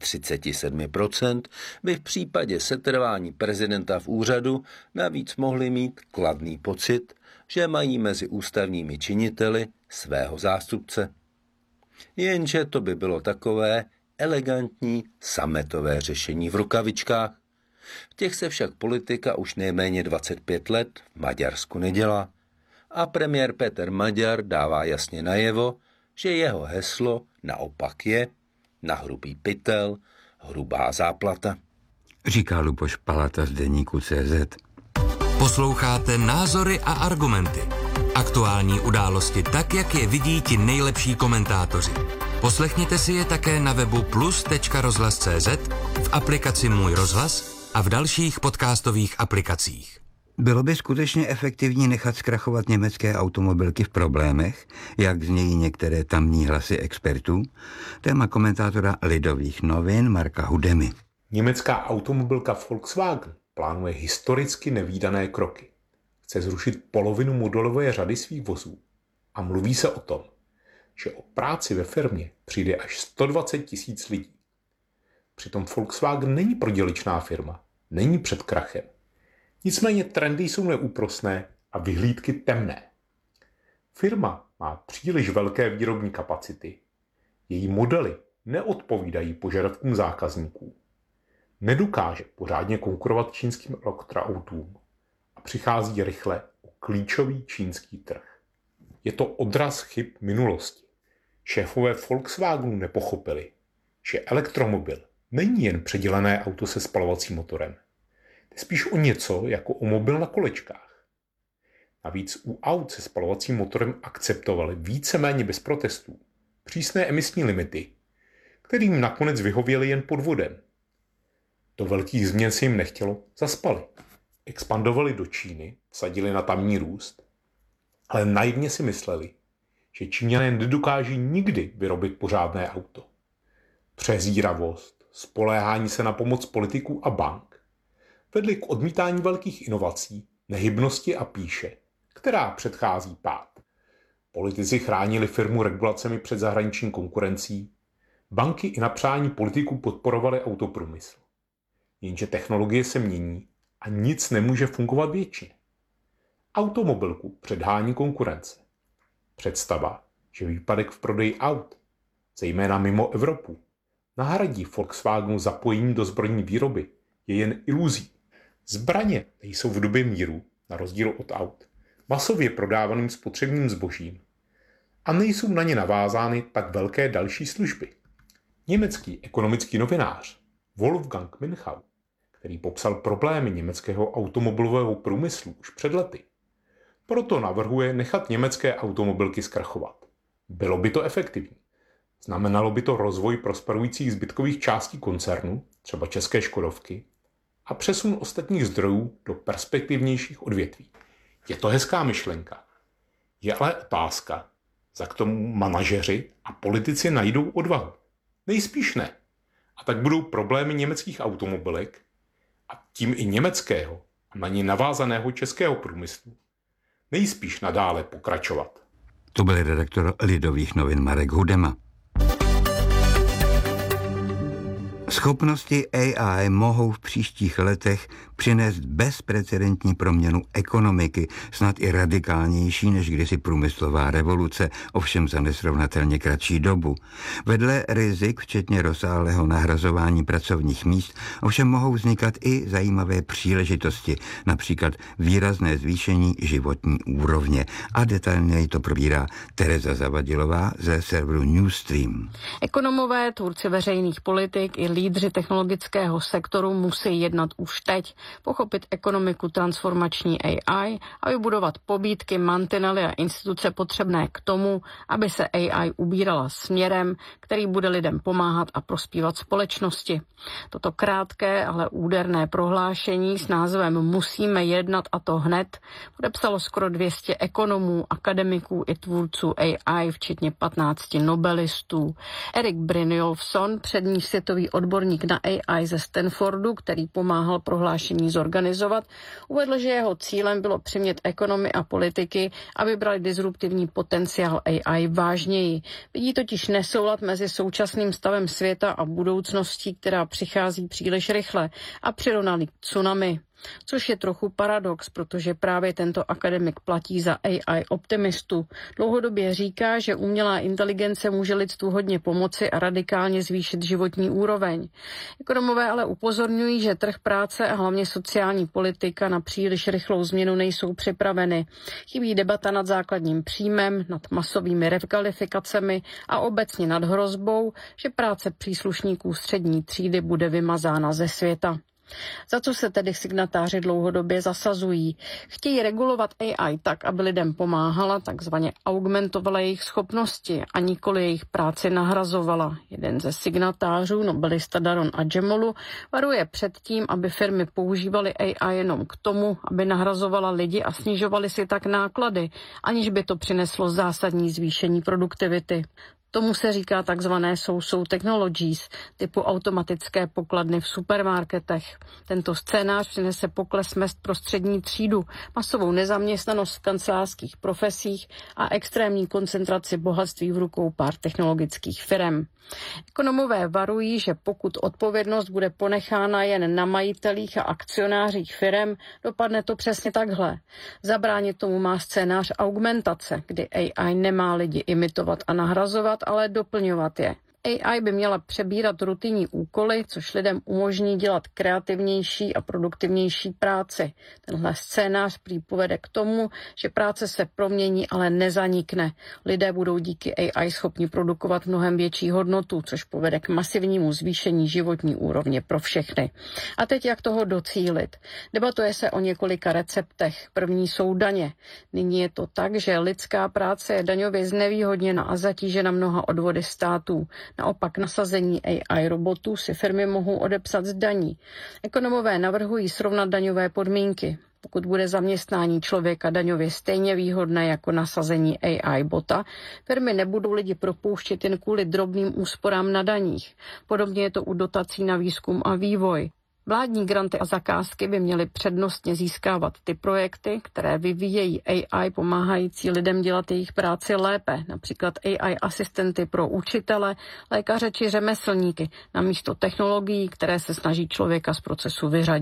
37%, by v případě setrvání prezidenta v úřadu navíc mohli mít kladný pocit, že mají mezi ústavními činiteli svého zástupce. Jenže to by bylo takové elegantní sametové řešení v rukavičkách. V těch se však politika už nejméně 25 let v Maďarsku nedělá. A premiér Péter Magyar dává jasně najevo, že jeho heslo naopak je na hrubý pytel, hrubá záplata. Říká Luboš Palata z deníku CZ. Posloucháte Názory a argumenty. Aktuální události tak, jak je vidí ti nejlepší komentátoři. Poslechněte si je také na webu plus.rozhlas.cz, v aplikaci Můj rozhlas a v dalších podcastových aplikacích. Bylo by skutečně efektivní nechat zkrachovat německé automobilky v problémech, jak znějí některé tamní hlasy expertů? Téma komentátora Lidových novin Marka Hudemy. Německá automobilka Volkswagen plánuje historicky nevídané kroky. Chce zrušit polovinu modelové řady svých vozů a mluví se o tom, že o práci ve firmě přijde až 120 000 lidí. Přitom Volkswagen není proděličná firma, není před krachem. Nicméně trendy jsou neúprosné a vyhlídky temné. Firma má příliš velké výrobní kapacity. Její modely neodpovídají požadavkům zákazníků. Nedokáže pořádně konkurovat čínským elektroautům a přichází rychle o klíčový čínský trh. Je to odraz chyb minulosti. Šéfové Volkswagenu nepochopili, že elektromobil není jen předělané auto se spalovacím motorem. Spíš o něco jako o mobil na kolečkách. Navíc u aut se spalovacím motorem akceptovali víceméně bez protestů přísné emisní limity, kterým nakonec vyhověli jen podvodem. Do velkých změn se jim nechtělo, zaspali. Expandovali do Číny, vsadili na tamní růst, ale naivně si mysleli, že Číňané nedokáží nikdy vyrobit pořádné auto. Přezíravost, spoléhání se na pomoc politiků a bank vedly k odmítání velkých inovací, nehybnosti a pýše, která předchází pád. Politici chránili firmu regulacemi před zahraniční konkurencí, banky i na přání politiků podporovaly autoprůmysl. Jenže technologie se mění a nic nemůže fungovat věčně. Automobilku předhání konkurence. Představa, že výpadek v prodeji aut, zejména mimo Evropu, nahradí Volkswagenu zapojení do zbrojní výroby, je jen iluzí. Zbraně nejsou v době míru, na rozdíl od aut, masově prodávaným spotřebním zbožím a nejsou na ně navázány tak velké další služby. Německý ekonomický novinář Wolfgang Minchau, který popsal problémy německého automobilového průmyslu už před lety, proto navrhuje nechat německé automobilky zkrachovat. Bylo by to efektivní. Znamenalo by to rozvoj prosperujících zbytkových částí koncernu, třeba české Škodovky, a přesun ostatních zdrojů do perspektivnějších odvětví. Je to hezká myšlenka. Je ale otázka, za k tomu manažeři a politici najdou odvahu. Nejspíš ne. A tak budou problémy německých automobilek a tím i německého a na ně navázaného českého průmyslu nejspíš nadále pokračovat. To byl redaktor Lidových novin Marek Hudema. Schopnosti AI mohou v příštích letech přinést bezprecedentní proměnu ekonomiky, snad i radikálnější než kdysi průmyslová revoluce, ovšem za nesrovnatelně kratší dobu. Vedle rizik, včetně rozsáhlého nahrazování pracovních míst, ovšem mohou vznikat i zajímavé příležitosti, například výrazné zvýšení životní úrovně. A detailněji to probírá Tereza Zavadilová ze serveru Newsstream. Ekonomové, tvůrci veřejných politik i lídři technologického sektoru musí jednat už teď, pochopit ekonomiku transformační AI a vybudovat pobídky, mantinely a instituce potřebné k tomu, aby se AI ubírala směrem, který bude lidem pomáhat a prospívat společnosti. Toto krátké, ale úderné prohlášení s názvem Musíme jednat a to hned podepsalo skoro 200 ekonomů, akademiků i tvůrců AI, včetně 15 nobelistů. Erik Brynjolfsson, přední světový odborník na AI ze Stanfordu, který pomáhal prohlášení zorganizovat, uvedl, že jeho cílem bylo přimět ekonomy a politiky, aby brali disruptivní potenciál AI vážněji. Vidí totiž nesoulad mezi současným stavem světa a budoucností, která přichází příliš rychle, a přirovnali k tsunami. Což je trochu paradox, protože právě tento akademik platí za AI optimistu. Dlouhodobě říká, že umělá inteligence může lidstvu hodně pomoci a radikálně zvýšit životní úroveň. Ekonomové ale upozorňují, že trh práce a hlavně sociální politika na příliš rychlou změnu nejsou připraveny. Chybí debata nad základním příjmem, nad masovými rekvalifikacemi a obecně nad hrozbou, že práce příslušníků střední třídy bude vymazána ze světa. Za co se tedy signatáři dlouhodobě zasazují? Chtějí regulovat AI tak, aby lidem pomáhala, takzvaně augmentovala jejich schopnosti a nikoli jejich práci nahrazovala. Jeden ze signatářů, nobelista Daron Acemoglu, varuje před tím, aby firmy používaly AI jenom k tomu, aby nahrazovala lidi a snižovaly si tak náklady, aniž by to přineslo zásadní zvýšení produktivity. Tomu se říká takzvané so-so technologies, typu automatické pokladny v supermarketech. Tento scénář přinese pokles mezd pro střední třídu, masovou nezaměstnanost v kancelářských profesích a extrémní koncentraci bohatství v rukou pár technologických firem. Ekonomové varují, že pokud odpovědnost bude ponechána jen na majitelích a akcionářích firem, dopadne to přesně takhle. Zabránit tomu má scénář augmentace, kdy AI nemá lidi imitovat a nahrazovat, ale doplňovat je. AI by měla přebírat rutinní úkoly, což lidem umožní dělat kreativnější a produktivnější práci. Tenhle scénář prý povede k tomu, že práce se promění, ale nezanikne. Lidé budou díky AI schopni produkovat mnohem větší hodnotu, což povede k masivnímu zvýšení životní úrovně pro všechny. A teď jak toho docílit? Debatuje se o několika receptech. První jsou daně. Nyní je to tak, že lidská práce je daňově znevýhodněna a zatížena mnoha odvody států. Naopak nasazení AI robotů si firmy mohou odepsat z daní. Ekonomové navrhují srovnat daňové podmínky. Pokud bude zaměstnání člověka daňově stejně výhodné jako nasazení AI bota, firmy nebudou lidi propouštět jen kvůli drobným úsporám na daních. Podobně je to u dotací na výzkum a vývoj. Vládní granty a zakázky by měly přednostně získávat ty projekty, které vyvíjejí AI pomáhající lidem dělat jejich práci lépe, například AI asistenty pro učitele, lékaře či řemeslníky, namísto technologií, které se snaží člověka z procesu vyřadit.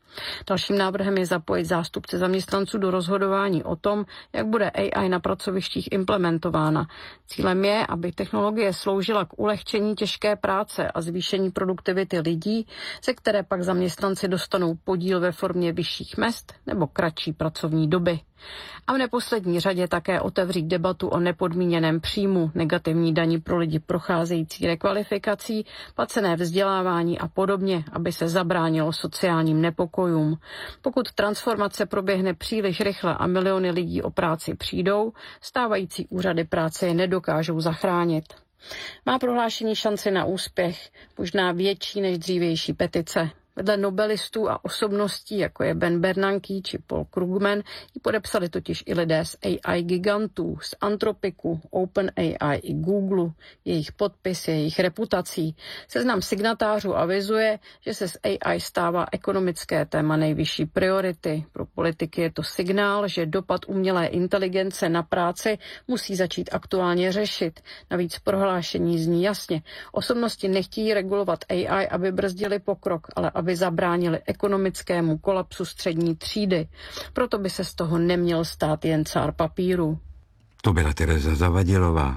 Dalším návrhem je zapojit zástupce zaměstnanců do rozhodování o tom, jak bude AI na pracovištích implementována. Cílem je, aby technologie sloužila k ulehčení těžké práce a zvýšení produktivity lidí, ze které pak zaměstnanci dostanou podíl ve formě vyšších mezd nebo kratší pracovní doby. A v neposlední řadě také otevřít debatu o nepodmíněném příjmu, negativní dani pro lidi procházející rekvalifikací, placené vzdělávání a podobně, aby se zabránilo sociálním nepokojům. Pokud transformace proběhne příliš rychle a miliony lidí o práci přijdou, stávající úřady práce je nedokážou zachránit. Má prohlášení šanci na úspěch, možná větší než dřívější petice. Vedle nobelistů a osobností, jako je Ben Bernanke či Paul Krugman, ji podepsali totiž i lidé z AI gigantů, z Anthropicu, OpenAI i Google, jejich podpis, jejich reputací. Seznam signatářů avizuje, že se z AI stává ekonomické téma nejvyšší priority. Pro politiky je to signál, že dopad umělé inteligence na práci musí začít aktuálně řešit. Navíc prohlášení zní jasně. Osobnosti nechtějí regulovat AI, aby brzdili pokrok, ale aby zabránili ekonomickému kolapsu střední třídy. Proto by se z toho neměl stát jen cár papíru. To byla Tereza Zavadilová.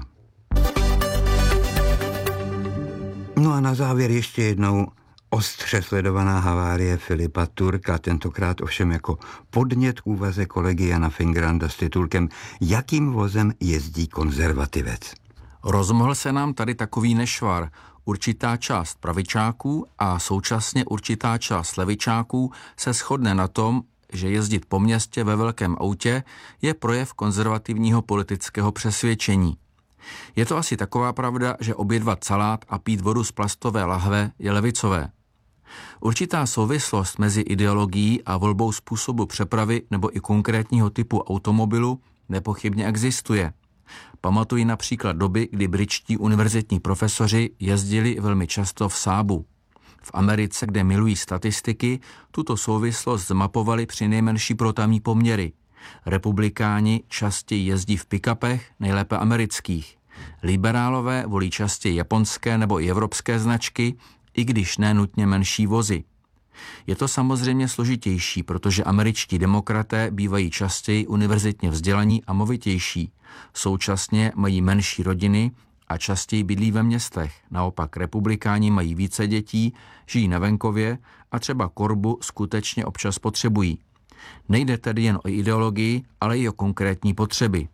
No a na závěr ještě jednou ostře sledovaná havárie Filipa Turka, tentokrát ovšem jako podnět k úvaze kolegy Jana Fingranda s titulkem Jakým vozem jezdí konzervativec? Rozmohl se nám tady takový nešvar. Určitá část pravičáků a současně určitá část levičáků se shodne na tom, že jezdit po městě ve velkém autě je projev konzervativního politického přesvědčení. Je to asi taková pravda, že obědvat salát a pít vodu z plastové lahve je levicové. Určitá souvislost mezi ideologií a volbou způsobu přepravy nebo i konkrétního typu automobilu nepochybně existuje. Pamatuji například doby, kdy britští univerzitní profesoři jezdili velmi často v Saabu. V Americe, kde milují statistiky, tuto souvislost zmapovali při nejmenší pro tamní poměry. Republikáni častěji jezdí v pick-upech, nejlépe amerických. Liberálové volí častěji japonské nebo i evropské značky, i když ne nutně menší vozy. Je to samozřejmě složitější, protože američtí demokraté bývají častěji univerzitně vzdělaní a movitější. Současně mají menší rodiny a častěji bydlí ve městech. Naopak republikáni mají více dětí, žijí na venkově a třeba korbu skutečně občas potřebují. Nejde tedy jen o ideologii, ale i o konkrétní potřeby.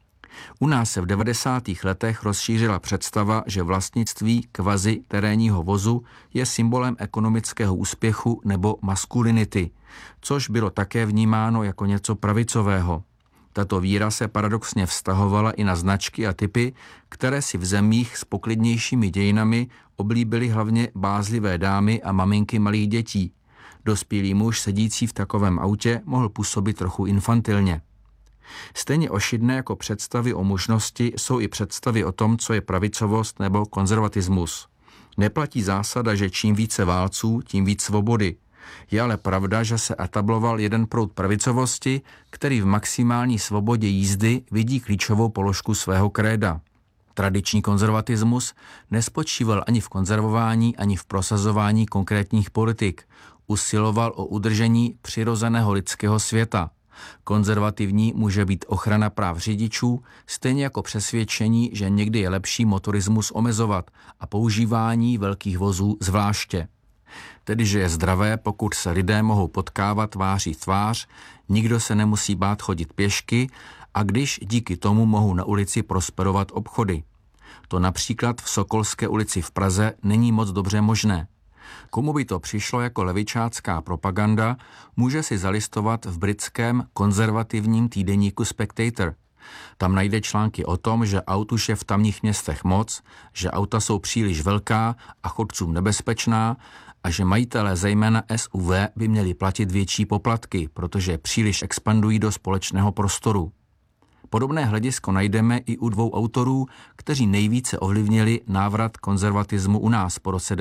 U nás se v 90. letech rozšířila představa, že vlastnictví kvazi terénního vozu je symbolem ekonomického úspěchu nebo maskulinity, což bylo také vnímáno jako něco pravicového. Tato víra se paradoxně vztahovala i na značky a typy, které si v zemích s poklidnějšími dějinami oblíbily hlavně bázlivé dámy a maminky malých dětí. Dospělý muž sedící v takovém autě mohl působit trochu infantilně. Stejně ošidné jako představy o mužnosti jsou i představy o tom, co je pravicovost nebo konzervatismus. Neplatí zásada, že čím více válců, tím víc svobody. Je ale pravda, že se etabloval jeden proud pravicovosti, který v maximální svobodě jízdy vidí klíčovou položku svého kréda. Tradiční konzervatismus nespočíval ani v konzervování, ani v prosazování konkrétních politik. Usiloval o udržení přirozeného lidského světa. Konzervativní může být ochrana práv řidičů, stejně jako přesvědčení, že někdy je lepší motorismus omezovat a používání velkých vozů zvláště. Tedy, že je zdravé, pokud se lidé mohou potkávat tváří v tvář, nikdo se nemusí bát chodit pěšky a když díky tomu mohou na ulici prosperovat obchody. To například v Sokolské ulici v Praze není moc dobře možné. Komu by to přišlo jako levičácká propaganda, může si zalistovat v britském konzervativním týdeníku Spectator. Tam najde články o tom, že aut už je v tamních městech moc, že auta jsou příliš velká a chodcům nebezpečná a že majitelé zejména SUV by měli platit větší poplatky, protože příliš expandují do společného prostoru. Podobné hledisko najdeme i u dvou autorů, kteří nejvíce ovlivnili návrat konzervatismu u nás po roce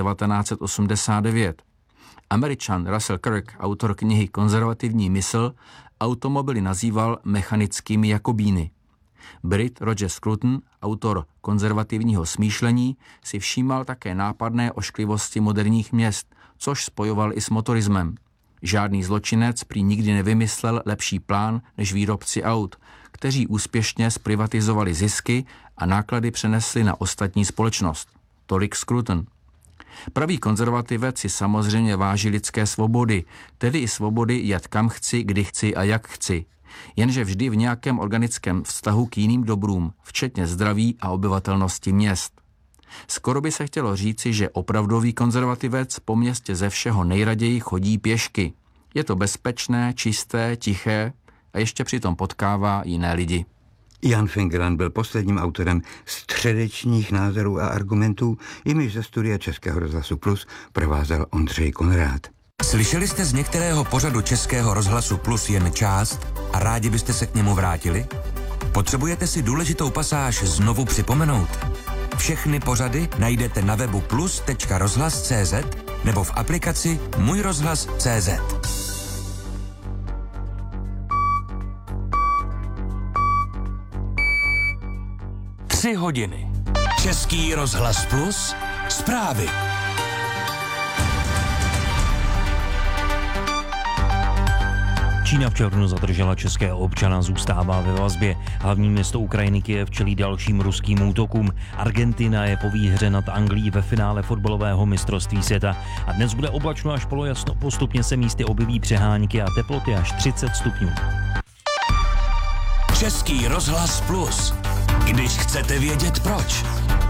1989. Američan Russell Kirk, autor knihy Konzervativní mysl, automobily nazýval mechanickými jakobíny. Brit Roger Scruton, autor Konzervativního smýšlení, si všímal také nápadné ošklivosti moderních měst, což spojoval i s motorismem. Žádný zločinec prý nikdy nevymyslel lepší plán než výrobci aut, kteří úspěšně zprivatizovali zisky a náklady přenesli na ostatní společnost. Tolik Scruton. Pravý konzervativec si samozřejmě váží lidské svobody, tedy i svobody jet kam chci, kdy chci a jak chci. Jenže vždy v nějakém organickém vztahu k jiným dobrům, včetně zdraví a obyvatelnosti měst. Skoro by se chtělo říci, že opravdový konzervativec po městě ze všeho nejraději chodí pěšky. Je to bezpečné, čisté, tiché a ještě přitom potkává jiné lidi. Jan Fingeland byl posledním autorem středečních názorů a argumentů, jimiž ze studia Českého rozhlasu Plus provázel Ondřej Konrád. Slyšeli jste z některého pořadu Českého rozhlasu Plus jen část a rádi byste se k němu vrátili? Potřebujete si důležitou pasáž znovu připomenout? Všechny pořady najdete na webu plus.rozhlas.cz nebo v aplikaci Můj rozhlas.cz. Tři hodiny. Český rozhlas Plus. Zprávy. Čína v červnu zadržela českého občana, zůstává ve vazbě. Hlavní město Ukrajiny Kyjev čelí dalším ruským útokům. Argentina je po výhře nad Anglií ve finále fotbalového mistrovství světa. A dnes bude oblačno až polojasno, postupně se místy objeví přehánky a teploty až 30 stupňů. Český rozhlas Plus. Když chcete vědět proč.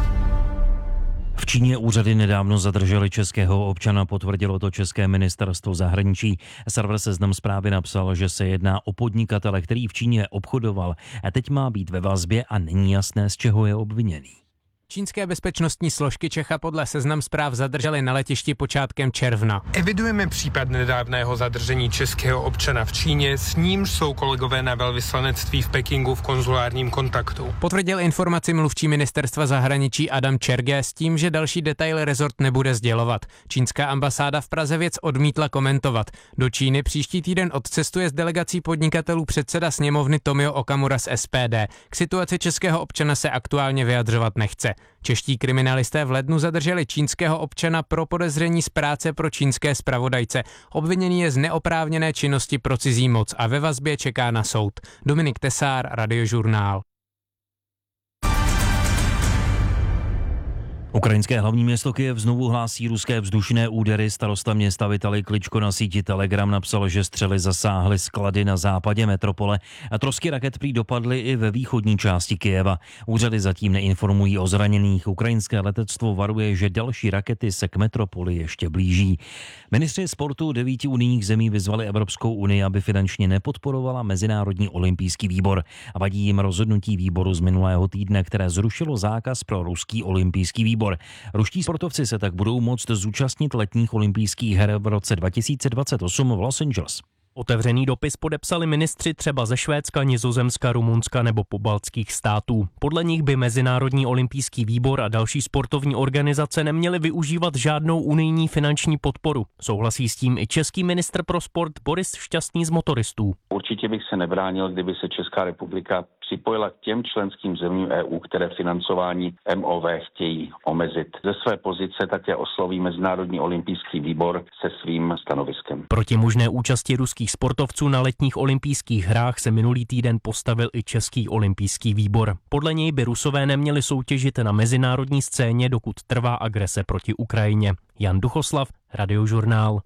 V Číně úřady nedávno zadrželi českého občana, potvrdilo to české ministerstvo zahraničí. Server Seznam Zprávy napsal, že se jedná o podnikatele, který v Číně obchodoval a teď má být ve vazbě a není jasné, z čeho je obviněný. Čínské bezpečnostní složky Čecha podle Seznam Zpráv zadržely na letišti počátkem června. Evidujeme případ nedávného zadržení českého občana v Číně, s nímž jsou kolegové na velvyslanectví v Pekingu v konzulárním kontaktu. Potvrdil informaci mluvčí ministerstva zahraničí Adam Čerge s tím, že další detaily rezort nebude sdělovat. Čínská ambasáda v Praze věc odmítla komentovat. Do Číny příští týden odcestuje s delegací podnikatelů předseda sněmovny Tomio Okamura z SPD. K situaci českého občana se aktuálně vyjadřovat nechce. Čeští kriminalisté v lednu zadrželi čínského občana pro podezření z práce pro čínské zpravodajce. Obviněný je z neoprávněné činnosti pro cizí moc a ve vazbě čeká na soud. Dominik Tesár, Radiožurnál. Ukrajinské hlavní město Kyjev znovu hlásí ruské vzdušné údery. Starosta města Vitalij Kličko na síti Telegram napsal, že střely zasáhly sklady na západě metropole a trosky raket prý dopadly i ve východní části Kyjeva. Úřady zatím neinformují o zraněných. Ukrajinské letectvo varuje, že další rakety se k metropoli ještě blíží. Ministři sportu 9 unijních zemí vyzvali Evropskou unii, aby finančně nepodporovala Mezinárodní olympijský výbor. A vadí jim rozhodnutí výboru z minulého týdne, které zrušilo zákaz pro ruský olympijský výbor. Ruští sportovci se tak budou moct zúčastnit letních olympijských her v roce 2028 v Los Angeles. Otevřený dopis podepsali ministři třeba ze Švédska, Nizozemska, Rumunska nebo pobaltských států. Podle nich by Mezinárodní olympijský výbor a další sportovní organizace neměly využívat žádnou unijní finanční podporu. Souhlasí s tím i český ministr pro sport Boris Šťastný z Motoristů. Určitě bych se nebránil, kdyby se Česká republika připojila k těm členským zemím EU, které financování MOV chtějí omezit. Ze své pozice také osloví Mezinárodní olympijský výbor se svým stanoviskem. Proti možné účasti ruských sportovců na letních olympijských hrách se minulý týden postavil i Český olympijský výbor. Podle něj by Rusové neměli soutěžit na mezinárodní scéně, dokud trvá agrese proti Ukrajině. Jan Duchoslav, Radiožurnál.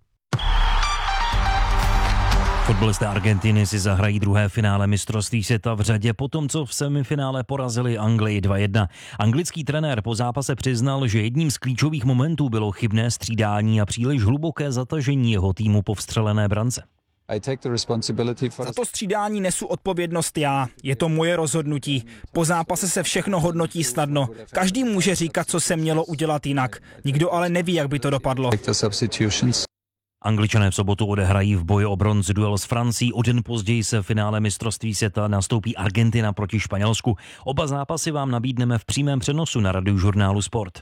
Fotbalisté Argentiny si zahrají druhé finále mistrovství světa v řadě po tom, co v semifinále porazili Anglii 2-1. Anglický trenér po zápase přiznal, že jedním z klíčových momentů bylo chybné střídání a příliš hluboké zatažení jeho týmu po vstřelené brance. Za to střídání nesu odpovědnost já. Je to moje rozhodnutí. Po zápase se všechno hodnotí snadno. Každý může říkat, co se mělo udělat jinak. Nikdo ale neví, jak by to dopadlo. Angličané v sobotu odehrají v boji o bronz duel s Francií. O den později se v finále mistrovství světa nastoupí Argentina proti Španělsku. Oba zápasy vám nabídneme v přímém přenosu na Radiožurnálu Sport.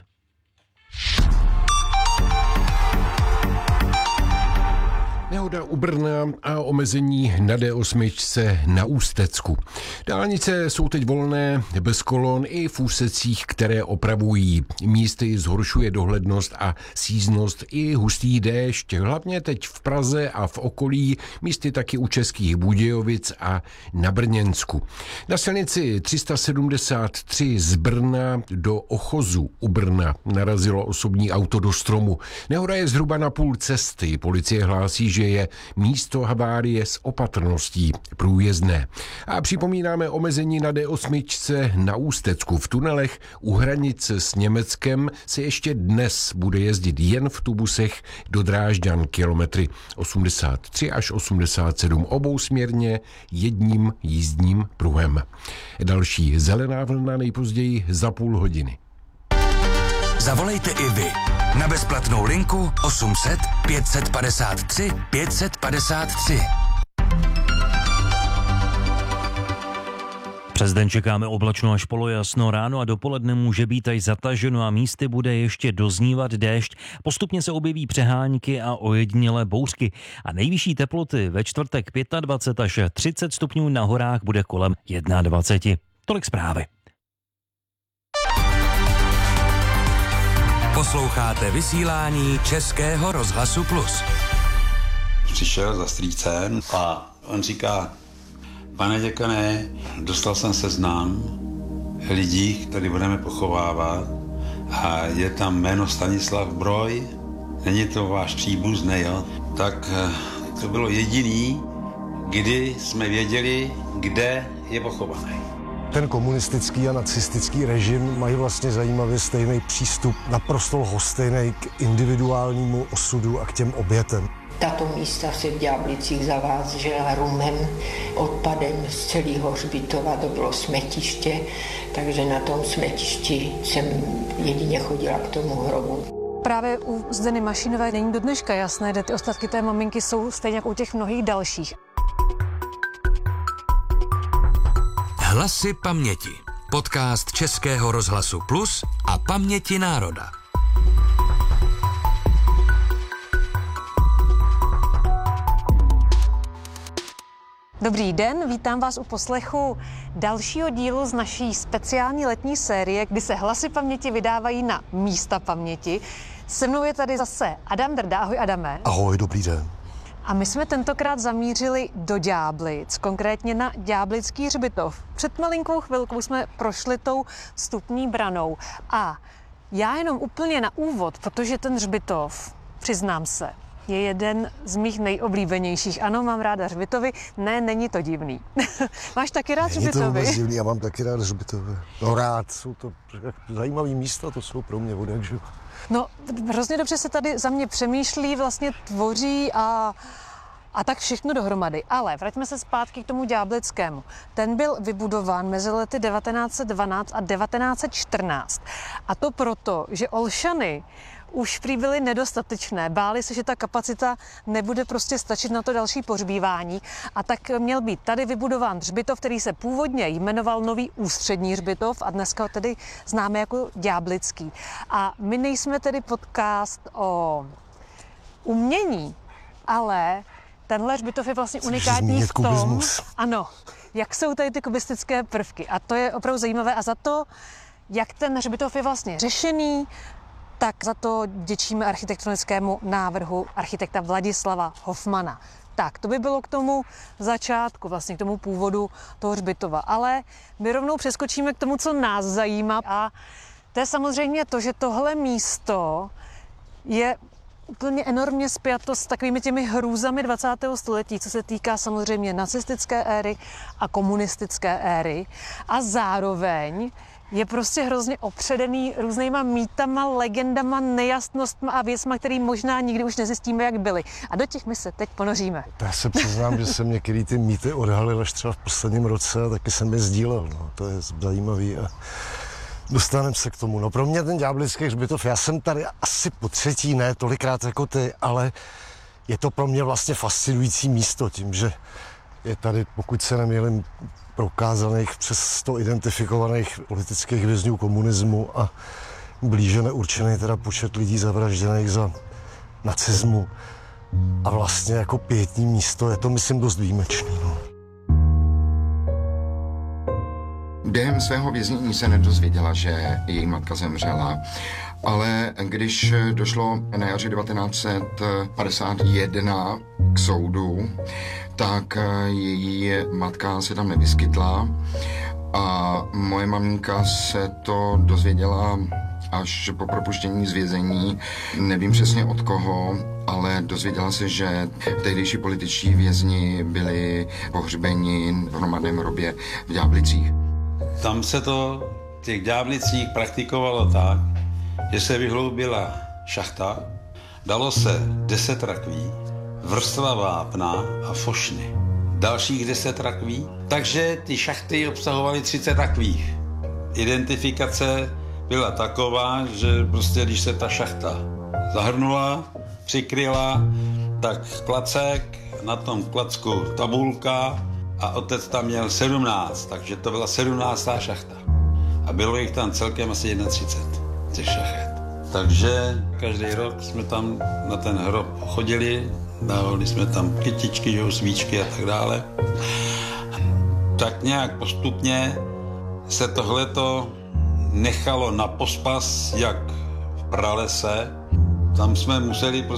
Nehoda u Brna a omezení na D8 na Ústecku. Dálnice jsou teď volné, bez kolon i v úsecích, které opravují. Místy zhoršuje dohlednost a síznost i hustý déšť, hlavně teď v Praze a v okolí, místy taky u Českých Budějovic a na Brněnsku. Na silnici 373 z Brna do Ochozu u Brna narazilo osobní auto do stromu. Nehoda je zhruba na půl cesty. Policie hlásí, že je místo havárie s opatrností průjezdné. A připomínáme omezení na D8 na Ústecku. V tunelech u hranice s Německem se ještě dnes bude jezdit jen v tubusech do Drážďan kilometry 83 až 87 obousměrně jedním jízdním pruhem. Další zelená vlna nejpozději za půl hodiny. Zavolejte i vy na bezplatnou linku 800 553 553. Přes den čekáme oblačno až polojasno, ráno a dopoledne může být až zataženo a místy bude ještě doznívat déšť. Postupně se objeví přehánky a ojedinělé bouřky. A nejvyšší teploty ve čtvrtek 25 až 30 stupňů, na horách bude kolem 21. Tolik zprávy. Posloucháte vysílání Českého rozhlasu Plus. Přišel za strýcem a on říká: pane děkane, dostal jsem seznam lidí, který budeme pochovávat a je tam jméno Stanislav Broj, není to váš příbuzný, jo? Tak to bylo jediný, kdy jsme věděli, kde je pochovaný. Ten komunistický a nacistický režim mají vlastně zajímavě stejný přístup, naprosto lhostejný k individuálnímu osudu a k těm obětem. Tato místa se v Ďáblicích zavážela rumem, odpadem z celého hřbitova, to bylo smetiště, takže na tom smetišti jsem jedině chodila k tomu hrobu. Právě u Zdeny Mašínové není do dneška jasné, kde ty ostatky té maminky jsou, stejně jako u těch mnohých dalších. Hlasy paměti. Podcast Českého rozhlasu Plus a Paměti národa. Dobrý den, vítám vás u poslechu dalšího dílu z naší speciální letní série, kdy se hlasy paměti vydávají na místa paměti. Se mnou je tady zase Adam Drda. Ahoj, Adame. Ahoj, dobrý den. A my jsme tentokrát zamířili do Ďáblic, konkrétně na Ďáblický hřbitov. Před malinkou chvilkou jsme prošli tou vstupní branou. A já jenom úplně na úvod, protože ten hřbitov, přiznám se, je jeden z mých nejoblíbenějších. Ano, mám ráda hřbitovy. Ne, není to divný. Máš taky rád hřbitovy? Není to vůbec divný, já mám taky rád hřbitovy. No rád, jsou to zajímavé místa, to jsou pro mě odjakže. No, hrozně dobře se tady za mě přemýšlí, vlastně tvoří a tak všechno dohromady. Ale vraťme se zpátky k tomu Ďáblickému. Ten byl vybudován mezi lety 1912 a 1914. A to proto, že Olšany už prý byly nedostatečné. Báli se, že ta kapacita nebude prostě stačit na to další pohřbívání. A tak měl být tady vybudován hřbitov, který se původně jmenoval Nový ústřední hřbitov a dneska ho tedy známe jako Ďáblický. A my nejsme tedy podcast o umění, ale tenhle hřbitov je vlastně unikátní v tom, ano, jak jsou tady ty kubistické prvky. A to je opravdu zajímavé. A za to, jak ten hřbitov je vlastně řešený, tak za to děčíme architektonickému návrhu architekta Vladislava Hofmana. Tak, to by bylo k tomu začátku, vlastně k tomu původu toho hřbitova. Ale my rovnou přeskočíme k tomu, co nás zajímá. A to je samozřejmě to, že tohle místo je úplně enormně spjato s takovými těmi hrůzami 20. století, co se týká samozřejmě nacistické éry a komunistické éry. A zároveň je prostě hrozně opředený různýma mýtama, legendama, nejasnostma a věcma, který možná nikdy už nezjistíme, jak byly. A do těch my se teď ponoříme. Já se přiznám, že jsem některý ty mýty odhalil až třeba v posledním roce a taky jsem je sdílel. No. To je zajímavý a dostaneme se k tomu. No pro mě ten Ďáblický hřbitov, já jsem tady asi po třetí, ne tolikrát jako ty, ale je to pro mě vlastně fascinující místo tím, že je tady, pokud se nemýlím, prokázaných přes 100 identifikovaných politických vězňů komunismu a blíže neurčený teda počet lidí zavražděných za nacismu. a vlastně jako pietní místo. Je to, myslím, dost výjimečný. No. Během svého věznění se nedozvěděla, že její matka zemřela, ale když došlo na jaře 1951 k soudu, tak její matka se tam nevyskytla a moje maminka se to dozvěděla až po propuštění z vězení. Nevím přesně od koho, ale dozvěděla se, že tehdejší političtí vězni byli pohřbeni v hromadném hrobě v Ďáblicích. Tam se to v těch Ďáblicích praktikovalo tak, že se vyhloubila šachta, dalo se 10 rakví, vrstva vápna a fošny. Dalších 10 rakví, takže ty šachty obsahovaly 30 rakví. Identifikace byla taková, že prostě když se ta šachta zahrnula, přikryla, tak klacek, na tom klacku tabulka a otec tam měl 17, takže to byla 17. šachta. A bylo jich tam celkem asi 31 těch šachet. Takže každý rok jsme tam na ten hrob chodili, dávali jsme tam kytičky, svíčky a tak dále. Tak nějak postupně se tohleto nechalo na pospas, jak v pralese. Tam jsme museli